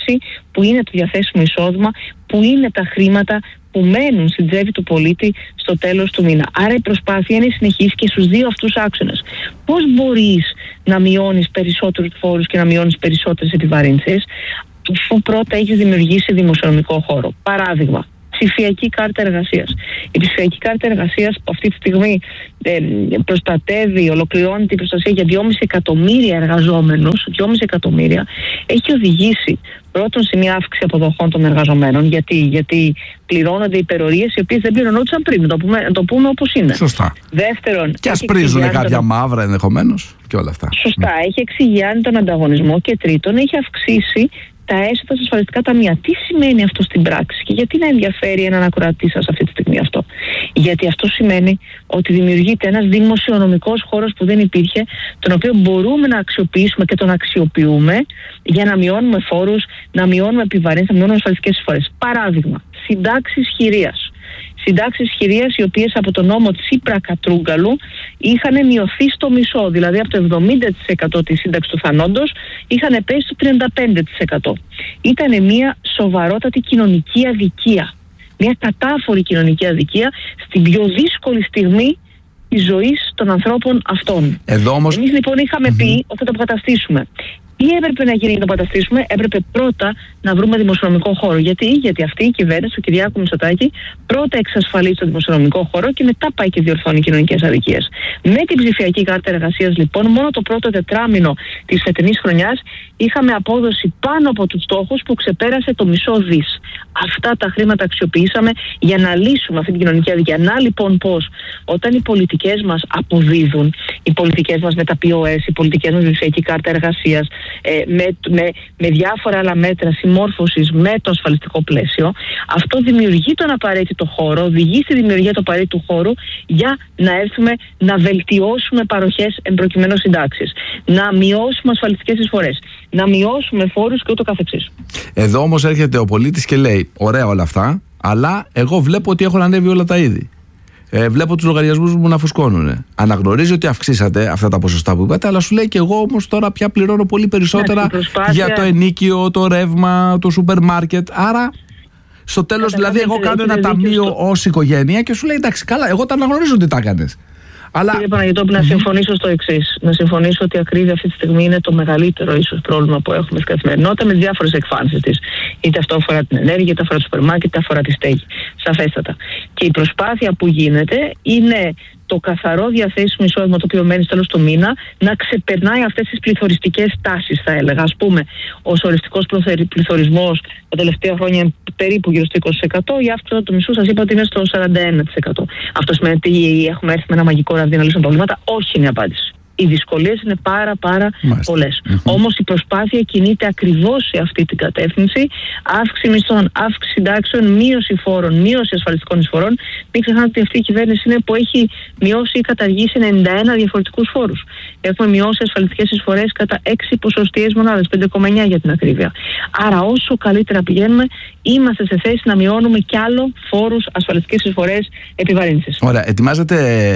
που είναι το διαθέσιμο εισόδημα, που είναι τα χρήματα που μένουν στην τσέπη του πολίτη στο τέλος του μήνα. Άρα η προσπάθεια είναι συνεχής και στους δύο αυτούς άξονες. Πώς μπορείς να μειώνεις περισσότερους φόρους και να μειώνεις περισσότερες επιβαρύνσεις, αφού πρώτα έχεις δημιουργήσει δημοσιονομικό χώρο? Παράδειγμα, ψηφιακή κάρτα εργασίας. Η ψηφιακή κάρτα εργασίας που αυτή τη στιγμή ε, προστατεύει, ολοκληρώνει την προστασία για δυόμισι εκατομμύρια εργαζόμενους, δυόμισι εκατομμύρια, έχει οδηγήσει πρώτον σε μια αύξηση αποδοχών των εργαζομένων. Γιατί, γιατί πληρώνονται υπερορίες οι οποίες δεν πληρωνόντουσαν πριν, να το πούμε, να το πούμε όπως είναι. Σωστά. Δεύτερον, και ας πρίζουν κάποια τον... μαύρα ενδεχομένως και όλα αυτά. Σωστά. Mm. Έχει εξηγιάνει τον ανταγωνισμό και τρίτον, έχει αυξήσει τα έσοδα στα ασφαλιστικά ταμεία. Τι σημαίνει αυτό στην πράξη και γιατί να ενδιαφέρει έναν ακροατή σας αυτή τη στιγμή αυτό? Γιατί αυτό σημαίνει ότι δημιουργείται ένας δημοσιονομικός χώρος που δεν υπήρχε, τον οποίο μπορούμε να αξιοποιήσουμε και τον αξιοποιούμε για να μειώνουμε φόρους, να μειώνουμε επιβαρύνσεις, να μειώνουμε ασφαλιστικές εισφορές. Παράδειγμα, συντάξεις χειρίας. Συντάξεις χειρίας οι οποίες από τον νόμο Τσίπρα-Κατρούγκαλου είχαν μειωθεί στο μισό, δηλαδή από το εβδομήντα τοις εκατό της σύνταξης του θανόντος είχαν πέσει στο τριάντα πέντε τοις εκατό. Ήταν μια σοβαρότατη κοινωνική αδικία, μια κατάφορη κοινωνική αδικία στην πιο δύσκολη στιγμή της ζωής των ανθρώπων αυτών. Εδώ όμως... Εμείς λοιπόν είχαμε mm-hmm. πει ότι θα το αποκαταστήσουμε. Τι έπρεπε να γίνει για να το αποκαταστήσουμε? Έπρεπε πρώτα να βρούμε δημοσιονομικό χώρο. Γιατί, Γιατί αυτή η κυβέρνηση, του Κυριάκου Μητσοτάκη, πρώτα εξασφαλίζει το δημοσιονομικό χώρο και μετά πάει και διορθώνει κοινωνικές αδικίες. Με την ψηφιακή κάρτα εργασίας, λοιπόν, μόνο το πρώτο τετράμινο της φετινής χρονιάς είχαμε απόδοση πάνω από τους στόχους που ξεπέρασε το μισό δις. Αυτά τα χρήματα αξιοποιήσαμε για να λύσουμε αυτή την κοινωνική αδικία. Να λοιπόν πώς, όταν οι πολιτικές μας αποδίδουν, οι πολιτικές μας με τα πι ο ες, οι πολιτικές μας με ψηφιακή κάρτα εργασίας, Ε, με, με, με διάφορα άλλα μέτρα συμμόρφωσης με το ασφαλιστικό πλαίσιο, αυτό δημιουργεί τον απαραίτητο χώρο, οδηγεί στη δημιουργία του απαραίτητου χώρου για να έρθουμε να βελτιώσουμε παροχές εμπροκειμένου συντάξεις, να μειώσουμε ασφαλιστικές εισφορές, να μειώσουμε φόρους και ούτω καθεξής. Εδώ όμως έρχεται ο πολίτης και λέει: ωραία όλα αυτά, αλλά εγώ βλέπω ότι έχουν ανέβει όλα τα είδη. Ε, βλέπω τους λογαριασμούς μου να φουσκώνουν. Αναγνωρίζει ότι αυξήσατε αυτά τα ποσοστά που είπατε, αλλά σου λέει και εγώ όμως τώρα πια πληρώνω πολύ περισσότερα προσπάθεια... για το ενίκιο, το ρεύμα, το σούπερ μάρκετ. Άρα, στο τέλος, δηλαδή, εγώ κάνω ένα ταμείο στο... ως οικογένεια και σου λέει: εντάξει, καλά, εγώ τα αναγνωρίζω ότι τα έκανες. Αλλά... Κύριε Παναγιωτόπουλο, να συμφωνήσω στο εξής. Να συμφωνήσω ότι η ακρίβεια αυτή τη στιγμή είναι το μεγαλύτερο ίσως πρόβλημα που έχουμε στην καθημερινότητα με διάφορες εκφάνσεις της. Είτε αυτό αφορά την ενέργεια, είτε αφορά το σούπερ μάρκετ, είτε αφορά τη στέγη. Σαφέστατα. Και η προσπάθεια που γίνεται είναι το καθαρό διαθέσιμο εισόδημα το οποίο μένει στο τέλος του μήνα να ξεπερνάει αυτές τις πληθωριστικές τάσεις, θα έλεγα. Ας πούμε, ο οριστικός πληθωρισμός τα τελευταία χρόνια είναι περίπου γύρω στο είκοσι τοις εκατό, η αύξηση του μισθού σας είπα ότι είναι στο σαράντα ένα τοις εκατό. Αυτό σημαίνει ότι έχουμε έρθει με ένα μαγικό ραβδί να λύσουμε προβλήματα? Όχι, είναι η απάντηση. Οι δυσκολίες είναι πάρα πάρα πολλές. Mm-hmm. Όμως η προσπάθεια κινείται ακριβώς σε αυτή την κατεύθυνση. Αύξηση μισθών, αύξηση συντάξεων, μείωση φόρων, μείωση ασφαλιστικών εισφορών. Μην ξεχνάτε ότι αυτή η κυβέρνηση είναι που έχει μειώσει ή καταργήσει ενενήντα ένα διαφορετικούς φόρους. Έχουμε μειώσει ασφαλιστικές εισφορές κατά έξι ποσοστιαίες μονάδες, πέντε κόμμα εννιά για την ακρίβεια. Άρα όσο καλύτερα πηγαίνουμε, είμαστε σε θέση να μειώνουμε κι άλλο φόρους, ασφαλιστικές εισφορές, επιβαρύνσεις. Ωραία. Ετοιμάζεται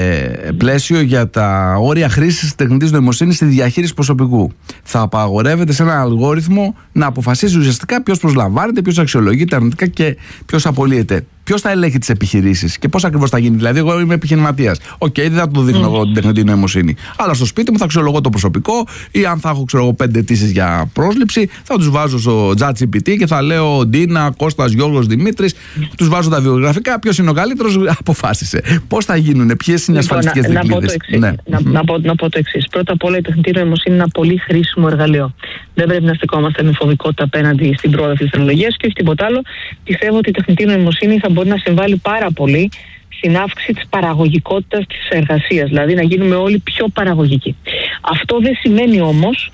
πλαίσιο για τα όρια χρήσης τεχνητής νοημοσύνης στη διαχείριση προσωπικού. Θα απαγορεύεται σε ένα αλγόριθμο να αποφασίζει ουσιαστικά ποιος προσλαμβάνεται, ποιος αξιολογείται αρνητικά και ποιος απολύεται. Ποιος θα ελέγχει τις επιχειρήσεις και πώς ακριβώς θα γίνει? Δηλαδή, εγώ είμαι επιχειρηματίας. Οκ, okay, δεν θα του δείχνω εγώ mm. την τεχνητή νοημοσύνη. Αλλά στο σπίτι μου θα αξιολογώ το προσωπικό, ή αν θα έχω ξέρω, πέντε αιτήσεις για πρόσληψη, θα τους βάζω στο ChatGPT και θα λέω Ντίνα, Κώστας, Γιώργος, Δημήτρης. Τους βάζω τα βιογραφικά. Ποιος είναι ο καλύτερος? Αποφάσισε. Πώς θα γίνουν, ποιες είναι οι ασφαλιστικές λοιπόν, δικλείδες? Να, ναι. να, να, πω, να πω το εξής. Πρώτα απ' όλα, η τεχνητή νοημοσύνη είναι ένα πολύ χρήσιμο εργαλείο. Δεν πρέπει να στεκόμαστε με φοβικότητα απέναντι στην πρόοδο της τεχνολογίας και όχι τίποτα άλλο. Πιστεύω ότι η τεχνητή νοημοσύνη θα μπορεί να συμβάλλει πάρα πολύ στην αύξηση της παραγωγικότητας της εργασίας, δηλαδή να γίνουμε όλοι πιο παραγωγικοί. Αυτό δεν σημαίνει όμως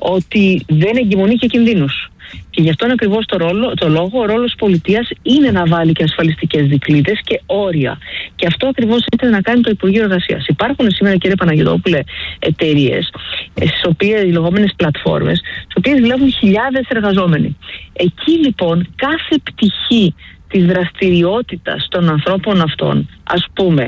ότι δεν εγκυμονεί και κινδύνους. Και γι' αυτόν ακριβώς το, ρόλο, το λόγο, ο ρόλος στις είναι να βάλει και ασφαλιστικές δικλείδες και όρια. Και αυτό ακριβώς ήθελε να κάνει το Υπουργείο Εργασίας. Υπάρχουν σήμερα, κύριε Παναγιωτόπουλε, εταιρείες, στις οποίες, οι λεγόμενες πλατφόρμες, στις οποίες δουλεύουν χιλιάδες εργαζόμενοι. Εκεί λοιπόν κάθε πτυχή της δραστηριότητας των ανθρώπων αυτών, ας πούμε,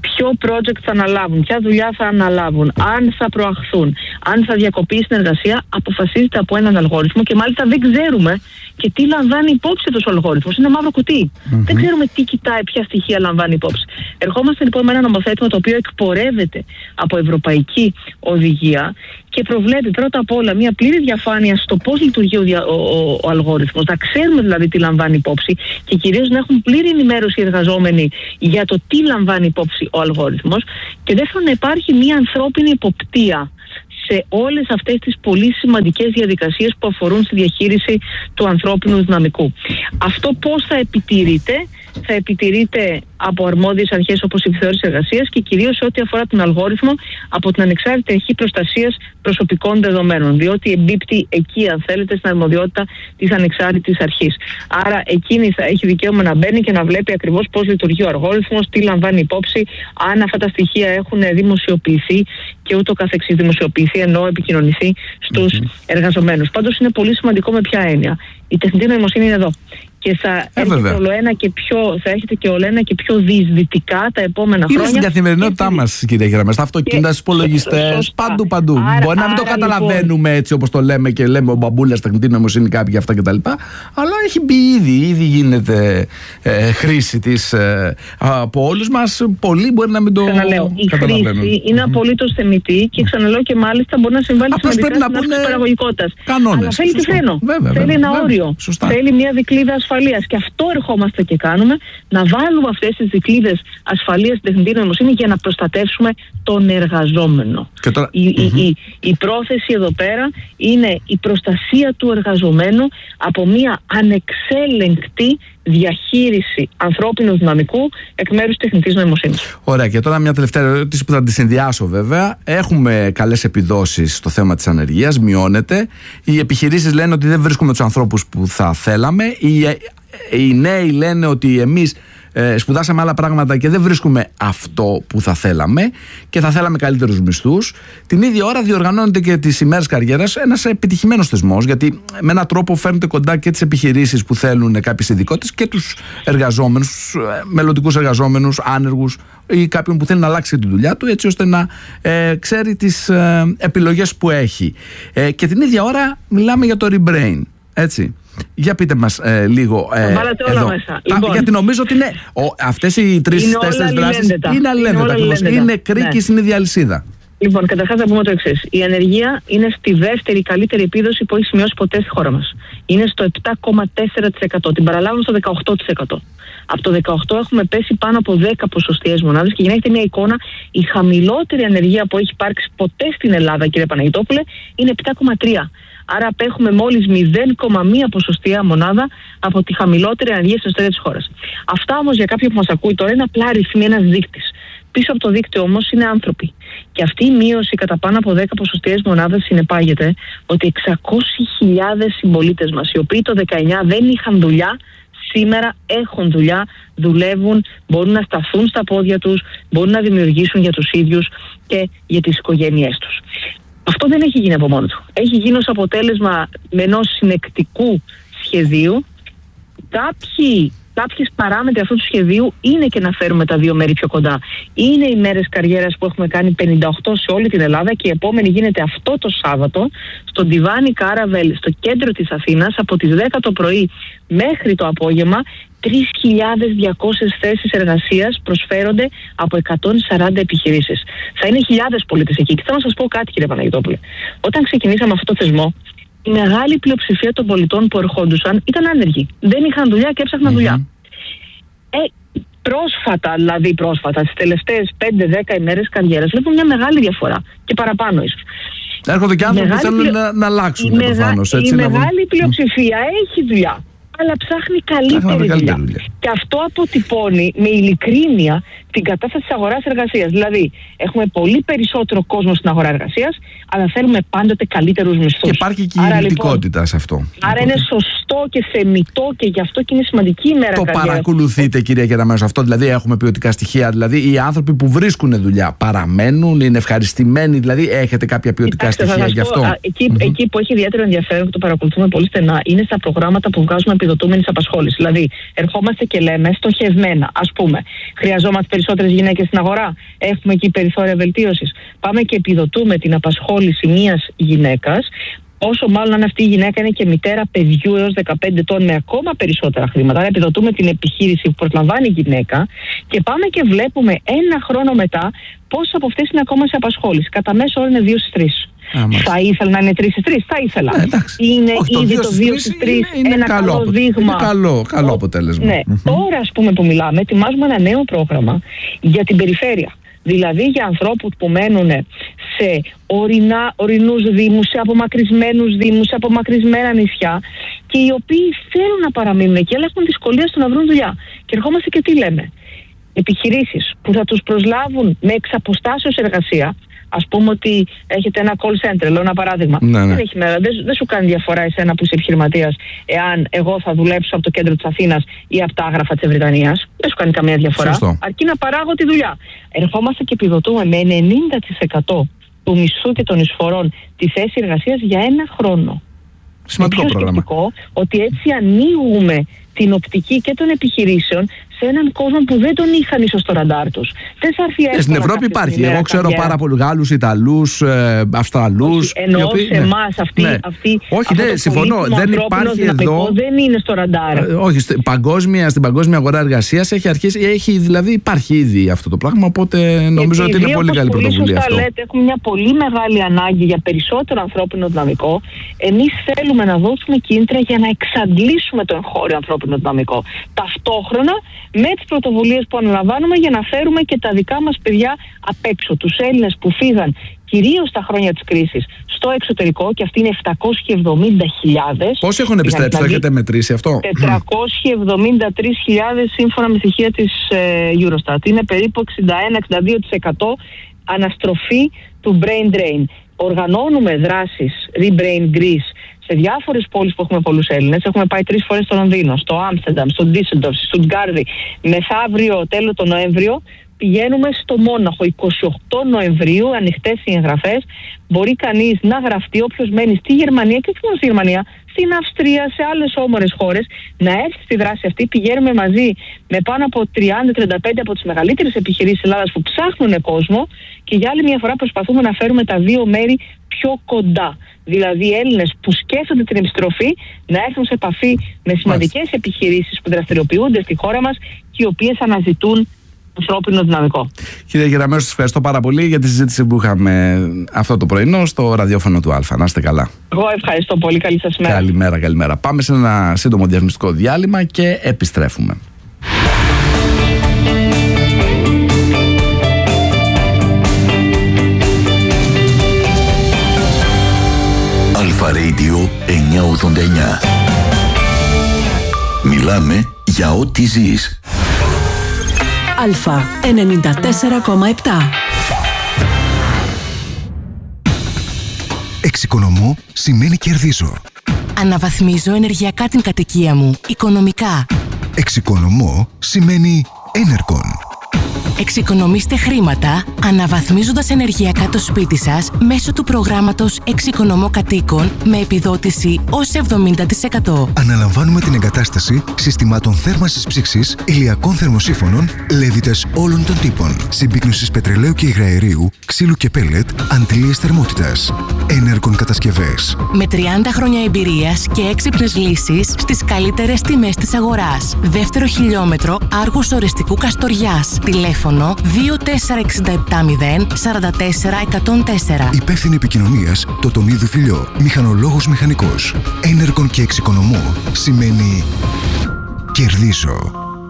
ποιο project θα αναλάβουν, ποια δουλειά θα αναλάβουν, αν θα προαχθούν, αν θα διακοπεί η συνεργασία, αποφασίζεται από έναν αλγόριθμο και μάλιστα δεν ξέρουμε και τι λαμβάνει υπόψη αυτός ο αλγόριθμος. Είναι μαύρο κουτί. Mm-hmm. Δεν ξέρουμε τι κοιτάει, ποια στοιχεία λαμβάνει υπόψη. Ερχόμαστε λοιπόν με ένα νομοθέτημα το οποίο εκπορεύεται από ευρωπαϊκή οδηγία και προβλέπει πρώτα απ' όλα μια πλήρη διαφάνεια στο πώς λειτουργεί ο, δια, ο, ο, ο αλγόριθμος, να ξέρουμε δηλαδή τι λαμβάνει υπόψη και κυρίως να έχουν πλήρη ενημέρωση οι εργαζόμενοι για το τι λαμβάνει υπόψη ο αλγόριθμος, και δεύτερον να υπάρχει μια ανθρώπινη υποπτία σε όλες αυτές τις πολύ σημαντικές διαδικασίες που αφορούν στη διαχείριση του ανθρώπινου δυναμικού. Αυτό πώς θα επιτηρείται? Θα επιτηρείται από αρμόδιες αρχές όπως η επιθεώρηση εργασίας και κυρίως σε ό,τι αφορά τον αλγόριθμο από την Ανεξάρτητη Αρχή Προστασίας Προσωπικών Δεδομένων, διότι εμπίπτει εκεί, αν θέλετε, στην αρμοδιότητα της Ανεξάρτητης Αρχής. Άρα εκείνη θα έχει δικαίωμα να μπαίνει και να βλέπει ακριβώς πώς λειτουργεί ο αλγόριθμος, τι λαμβάνει υπόψη, αν αυτά τα στοιχεία έχουν δημοσιοποιηθεί και ούτω καθεξής, δημοσιοποιηθεί ενώ επικοινωνηθεί στους mm-hmm. εργαζομένους. Πάντως είναι πολύ σημαντικό με ποια έννοια. Η τεχνητή νοημοσύνη είναι εδώ. Και θα, ε, έρχεται όλο ένα και πιο, θα έρχεται και όλο ένα και πιο διεισδυτικά τα επόμενα είναι χρόνια. Είναι στην καθημερινότητά και... μας, κυρία Γεραμέ. Στα αυτοκίνητα, στους υπολογιστές, παντού παντού. Άρα, Μπορεί να μην άρα, το καταλαβαίνουμε λοιπόν... έτσι όπως το λέμε και λέμε ο μπαμπούλας, τεχνητή νοημοσύνη, κάποια αυτά κτλ. Αλλά έχει μπει ήδη, ήδη γίνεται ε, χρήση της ε, από όλους μας. Πολλοί μπορεί να μην το ξαναλέω, καταλαβαίνουν. Η χρήση είναι απολύτως θεμιτή και ξαναλέω και μάλιστα μπορεί να συμβάλλει σημαντικά στην αύξηση της παραγωγικότητας. Αλλά θέλει και φρένο. Θέλει ένα όριο. Θέλει μια δικλείδα ασφαλείας. Και αυτό ερχόμαστε και κάνουμε, να βάλουμε αυτές τις δικλείδες ασφαλείας στην τεχνητή νοημοσύνη για να προστατεύσουμε τον εργαζόμενο. Τώρα... Η, mm-hmm. η, η, η πρόθεση εδώ πέρα είναι η προστασία του εργαζομένου από μια ανεξέλεγκτη διαχείριση ανθρώπινου δυναμικού εκ μέρους της τεχνητής νοημοσύνης. Ωραία, και τώρα μια τελευταία ερώτηση που θα τη συνδυάσω βέβαια. Έχουμε καλές επιδόσεις στο θέμα της ανεργίας, μειώνεται. Οι επιχειρήσεις λένε ότι δεν βρίσκουμε τους ανθρώπους που θα θέλαμε. Οι, οι νέοι λένε ότι εμείς ε, σπουδάσαμε άλλα πράγματα και δεν βρίσκουμε αυτό που θα θέλαμε και θα θέλαμε καλύτερους μισθούς. Την ίδια ώρα διοργανώνεται και τις ημέρες καριέρας ένας επιτυχημένος θεσμός, γιατί με έναν τρόπο φέρνονται κοντά και τις επιχειρήσεις που θέλουν κάποιες ειδικότητες και τους εργαζόμενους, μελλοντικούς εργαζόμενους, άνεργους ή κάποιον που θέλει να αλλάξει τη δουλειά του, έτσι ώστε να ε, ξέρει τις ε, επιλογές που έχει. Ε, και την ίδια ώρα μιλάμε για το rebrain, έτσι. Για πείτε μας ε, λίγο ε, βάλατε όλα εδώ. μέσα. Λοιπόν, γιατί νομίζω ότι είναι, ο, αυτές οι τρεις-τέσσερις δράσεις είναι αλληλένδετα. Είναι, είναι κρίκη ναι. στην ίδια αλυσίδα. Λοιπόν, καταρχάς να πούμε το εξής. Η ανεργία είναι στη δεύτερη καλύτερη επίδοση που έχει σημειώσει ποτέ στη χώρα μας. Είναι στο επτά κόμμα τέσσερα τοις εκατό. Την παραλάβουμε στο δεκαοκτώ τοις εκατό. Από το δεκαοκτώ έχουμε πέσει πάνω από δέκα ποσοστιαίες μονάδες και για να έχετε μια εικόνα, η χαμηλότερη ανεργία που έχει υπάρξει ποτέ στην Ελλάδα, κύριε Παναγιτόπουλε, είναι επτά κόμμα τρία. Άρα απέχουμε μόλις μηδέν κόμμα ένα ποσοστιαία μονάδα από τη χαμηλότερη ανεργία στην ιστορία της χώρας. Αυτά όμως για κάποιον που μας ακούει τώρα είναι απλά αριθμοί, ένας δείκτης. Πίσω από το δίκτυο όμως είναι άνθρωποι. Και αυτή η μείωση κατά πάνω από δέκα ποσοστιαίες μονάδες συνεπάγεται ότι εξακόσιες χιλιάδες συμπολίτες μας, οι οποίοι το δεκαεννιά δεν είχαν δουλειά, σήμερα έχουν δουλειά, δουλεύουν, μπορούν να σταθούν στα πόδια τους, μπορούν να δημιουργήσουν για τους ίδιους και για τις οικογένειές τους. Αυτό δεν έχει γίνει από μόνο του. Έχει γίνει ως αποτέλεσμα ενός συνεκτικού σχεδίου. Κάποιοι, κάποιες παράμετροι αυτού του σχεδίου είναι και να φέρουμε τα δύο μέρη πιο κοντά. Είναι οι μέρες καριέρας που έχουμε κάνει πενήντα οκτώ σε όλη την Ελλάδα και η επόμενη γίνεται αυτό το Σάββατο στο Ντιβάνι Κάραβελ, στο κέντρο της Αθήνας, από τις δέκα το πρωί μέχρι το απόγευμα. τρεις χιλιάδες διακόσιες θέσεις εργασίας προσφέρονται από εκατόν σαράντα επιχειρήσεις. Θα είναι χιλιάδες πολίτες εκεί. Και θέλω να σας πω κάτι, κύριε Παναγιτόπουλε. Όταν ξεκινήσαμε αυτό το θεσμό, η μεγάλη πλειοψηφία των πολιτών που ερχόντουσαν ήταν άνεργοι. Δεν είχαν δουλειά και έψαχναν mm-hmm. δουλειά. Ε, πρόσφατα, δηλαδή πρόσφατα, τις τελευταίες πέντε δέκα ημέρες καριέρας, βλέπουμε μια μεγάλη διαφορά και παραπάνω ίσως. Έρχονται και άνθρωποι που θέλουν πλειο... να, να αλλάξουν. Η, μεγα... η μεγάλη πλειοψηφία έχει δουλειά, αλλά ψάχνει καλύτερη δουλειά. δουλειά. Και αυτό αποτυπώνει με ειλικρίνεια την κατάσταση της αγοράς εργασίας. Δηλαδή, έχουμε πολύ περισσότερο κόσμο στην αγορά εργασίας, αλλά θέλουμε πάντοτε καλύτερους μισθούς. Και υπάρχει και η υλικότητα λοιπόν, σε αυτό. Άρα είναι σωστό και θεμιτό και γι' αυτό και είναι σημαντική η μέρα το καριέρας. Το παρακολουθείτε, κυρία Γεραμέζου, αυτό. Δηλαδή, έχουμε ποιοτικά στοιχεία. Δηλαδή, οι άνθρωποι που βρίσκουν δουλειά παραμένουν, είναι ευχαριστημένοι. Δηλαδή, έχετε κάποια ποιοτικά Κοιτάξτε, στοιχεία γι' αυτό. Α, εκεί, mm-hmm. εκεί που έχει ιδιαίτερο ενδιαφέρον και το παρακολουθούμε πολύ στενά είναι στα προγράμματα που βγάζουμε επιδοτούμενης απασχόλησης. Δηλαδή, ερχόμαστε και λέμε στοχευμένα, ας πούμε, χρειαζόμαστε περισσότερες γυναίκες στην αγορά, έχουμε εκεί περιθώρια βελτίωσης. Πάμε και επιδοτούμε την απασχόληση μιας γυναίκας. Όσο μάλλον αν αυτή η γυναίκα είναι και μητέρα παιδιού έως δεκαπέντε ετών με ακόμα περισσότερα χρήματα. Άρα επιδοτούμε την επιχείρηση που προσλαμβάνει η γυναίκα και πάμε και βλέπουμε ένα χρόνο μετά πόσες από αυτές είναι ακόμα σε απασχόληση. Κατά μέσο όρο είναι δύο στις τρεις. Θα ήθελα να είναι τρεις στις τρεις, θα ήθελα. Ναι, είναι όχι, ήδη το δύο στις τρεις είναι, είναι ένα καλό, καλό δείγμα. Είναι καλό, καλό αποτέλεσμα. Ναι. Mm-hmm. Τώρα, ας πούμε, που μιλάμε, ετοιμάζουμε ένα νέο πρόγραμμα για την περιφέρεια. Δηλαδή για ανθρώπους που μένουν σε ορεινά, ορεινούς δήμους, σε απομακρυσμένους δήμους, σε απομακρυσμένα νησιά και οι οποίοι θέλουν να παραμείνουν εκεί αλλά έχουν δυσκολία στο να βρουν δουλειά. Και ερχόμαστε και τι λέμε. Επιχειρήσεις που θα τους προσλάβουν με εξαποστάσεως εργασία. Ας πούμε ότι έχετε ένα call center, λέω ένα παράδειγμα. Ναι, ναι. Δεν, έχει, δεν, δεν σου κάνει διαφορά εσένα που είσαι επιχειρηματίας εάν εγώ θα δουλέψω από το κέντρο της Αθήνας ή από τα άγραφα της Βρετανίας. Δεν σου κάνει καμία διαφορά. Σωστό. Αρκεί να παράγω τη δουλειά. Ερχόμαστε και επιδοτούμε με ενενήντα τοις εκατό του μισθού και των εισφορών τη θέση εργασίας για ένα χρόνο. Σημαντικό πρόγραμμα. Ότι έτσι ανοίγουμε την οπτική και των επιχειρήσεων σε έναν κόσμο που δεν τον είχαν ίσως στο ραντάρ τους. Δεν θα έρθει εύκολα. Στην Ευρώπη υπάρχει. Εγώ ξέρω καριέρα. πάρα πολλούς Γάλλους, Ιταλούς, ε, Αυστραλούς. Εννοώ οποίοι, σε εμάς αυτή, ναι. αυτή. Όχι, ναι, συμφωνώ. Δεν υπάρχει εδώ. Δεν είναι στο ραντάρ. Ε, όχι, στην παγκόσμια, στην παγκόσμια αγορά εργασίας έχει αρχίσει. Έχει, δηλαδή υπάρχει ήδη αυτό το πράγμα. Οπότε νομίζω ότι είναι πολύ καλή πρωτοβουλία αυτό. Λέτε, έχουμε μια πολύ μεγάλη ανάγκη για περισσότερο ανθρώπινο δυναμικό. Εμείς θέλουμε να δώσουμε κίνητρα για να εξαντλήσουμε το εγχώριο ανθρώπινο δυναμικό. Ταυτόχρονα με τις πρωτοβουλίες που αναλαμβάνουμε για να φέρουμε και τα δικά μας παιδιά απ' έξω. Τους Έλληνες που φύγαν κυρίως στα χρόνια της κρίσης στο εξωτερικό, και αυτοί είναι επτακόσιες εβδομήντα χιλιάδες. Πόσοι έχουν επιστρέψει, το έχετε μετρήσει αυτό? τετρακόσιες εβδομήντα τρεις χιλιάδες σύμφωνα με στοιχεία της ε, Eurostat. Είναι περίπου εξήντα ένα με εξήντα δύο τοις εκατό αναστροφή του brain drain. Οργανώνουμε δράσεις Rebrain Greece σε διάφορες πόλεις που έχουμε πολλούς Έλληνες. Έχουμε πάει τρεις φορές στο Λονδίνο, στο Άμστερνταμ, στο Ντίσσελντορφ, στο Στουτγκάρδι. Μεθαύριο, τέλος το Νοέμβριο, πηγαίνουμε στο Μόναχο. εικοστή όγδοη Νοεμβρίου, ανοιχτές οι εγγραφές. Μπορεί κανείς να γραφτεί, όποιος μένει στη Γερμανία και όχι μόνο στη Γερμανία, στην Αυστρία, σε άλλες όμορες χώρες, να έρθει στη δράση αυτή. Πηγαίνουμε μαζί με πάνω από τριάντα με τριάντα πέντε από τις μεγαλύτερες επιχειρήσεις της Ελλάδας που ψάχνουν κόσμο και για άλλη μια φορά προσπαθούμε να φέρουμε τα δύο μέρη πιο κοντά. Δηλαδή Έλληνες που σκέφτονται την επιστροφή να έρθουν σε επαφή με σημαντικές επιχειρήσεις που δραστηριοποιούνται στη χώρα μας και οι οποίες αναζητούν ανθρώπινο δυναμικό. Κύριε Γεραμέως, σας ευχαριστώ πάρα πολύ για τη συζήτηση που είχαμε αυτό το πρωινό στο ραδιόφωνο του Αλφα. Να είστε καλά. Εγώ ευχαριστώ πολύ. Καλή σας μέρα. Καλημέρα, καλημέρα. Πάμε σε ένα σύντομο διαφημιστικό διάλειμμα και επιστρέφουμε. Αλφα Radio εννιακόσια ογδόντα εννιά. Μιλάμε για ό,τι ζεις. Αλφα ενενήντα τέσσερα κόμμα επτά. Εξοικονομώ σημαίνει κερδίζω. Αναβαθμίζω ενεργειακά την κατοικία μου, οικονομικά. Εξοικονομώ σημαίνει Enercon. Εξοικονομήστε χρήματα αναβαθμίζοντας ενεργειακά το σπίτι σας μέσω του προγράμματος Εξοικονομώ Κατοίκων με επιδότηση ως εβδομήντα τοις εκατό. Αναλαμβάνουμε την εγκατάσταση συστημάτων θέρμανσης ψήξης, ηλιακών θερμοσύφωνων, λέβητες όλων των τύπων, συμπίκνωσης πετρελαίου και υγραερίου, ξύλου και πέλετ, αντιλίες θερμότητας. Enercon κατασκευές. Με τριάντα χρόνια εμπειρίας και έξυπνες λύσεις στις καλύτερες τιμές της αγοράς. Δεύτερο χιλιόμετρο Άργους Ορεστικού Καστοριάς. Τηλέφωνο δύο τέσσερα έξι επτά μηδέν τέσσερα τέσσερα εκατόν τέσσερα. Υπεύθυνη επικοινωνίας Τοτονίδου Φιλιό. Μηχανολόγος μηχανικός. Enercon και εξοικονομώ σημαίνει κερδίζω.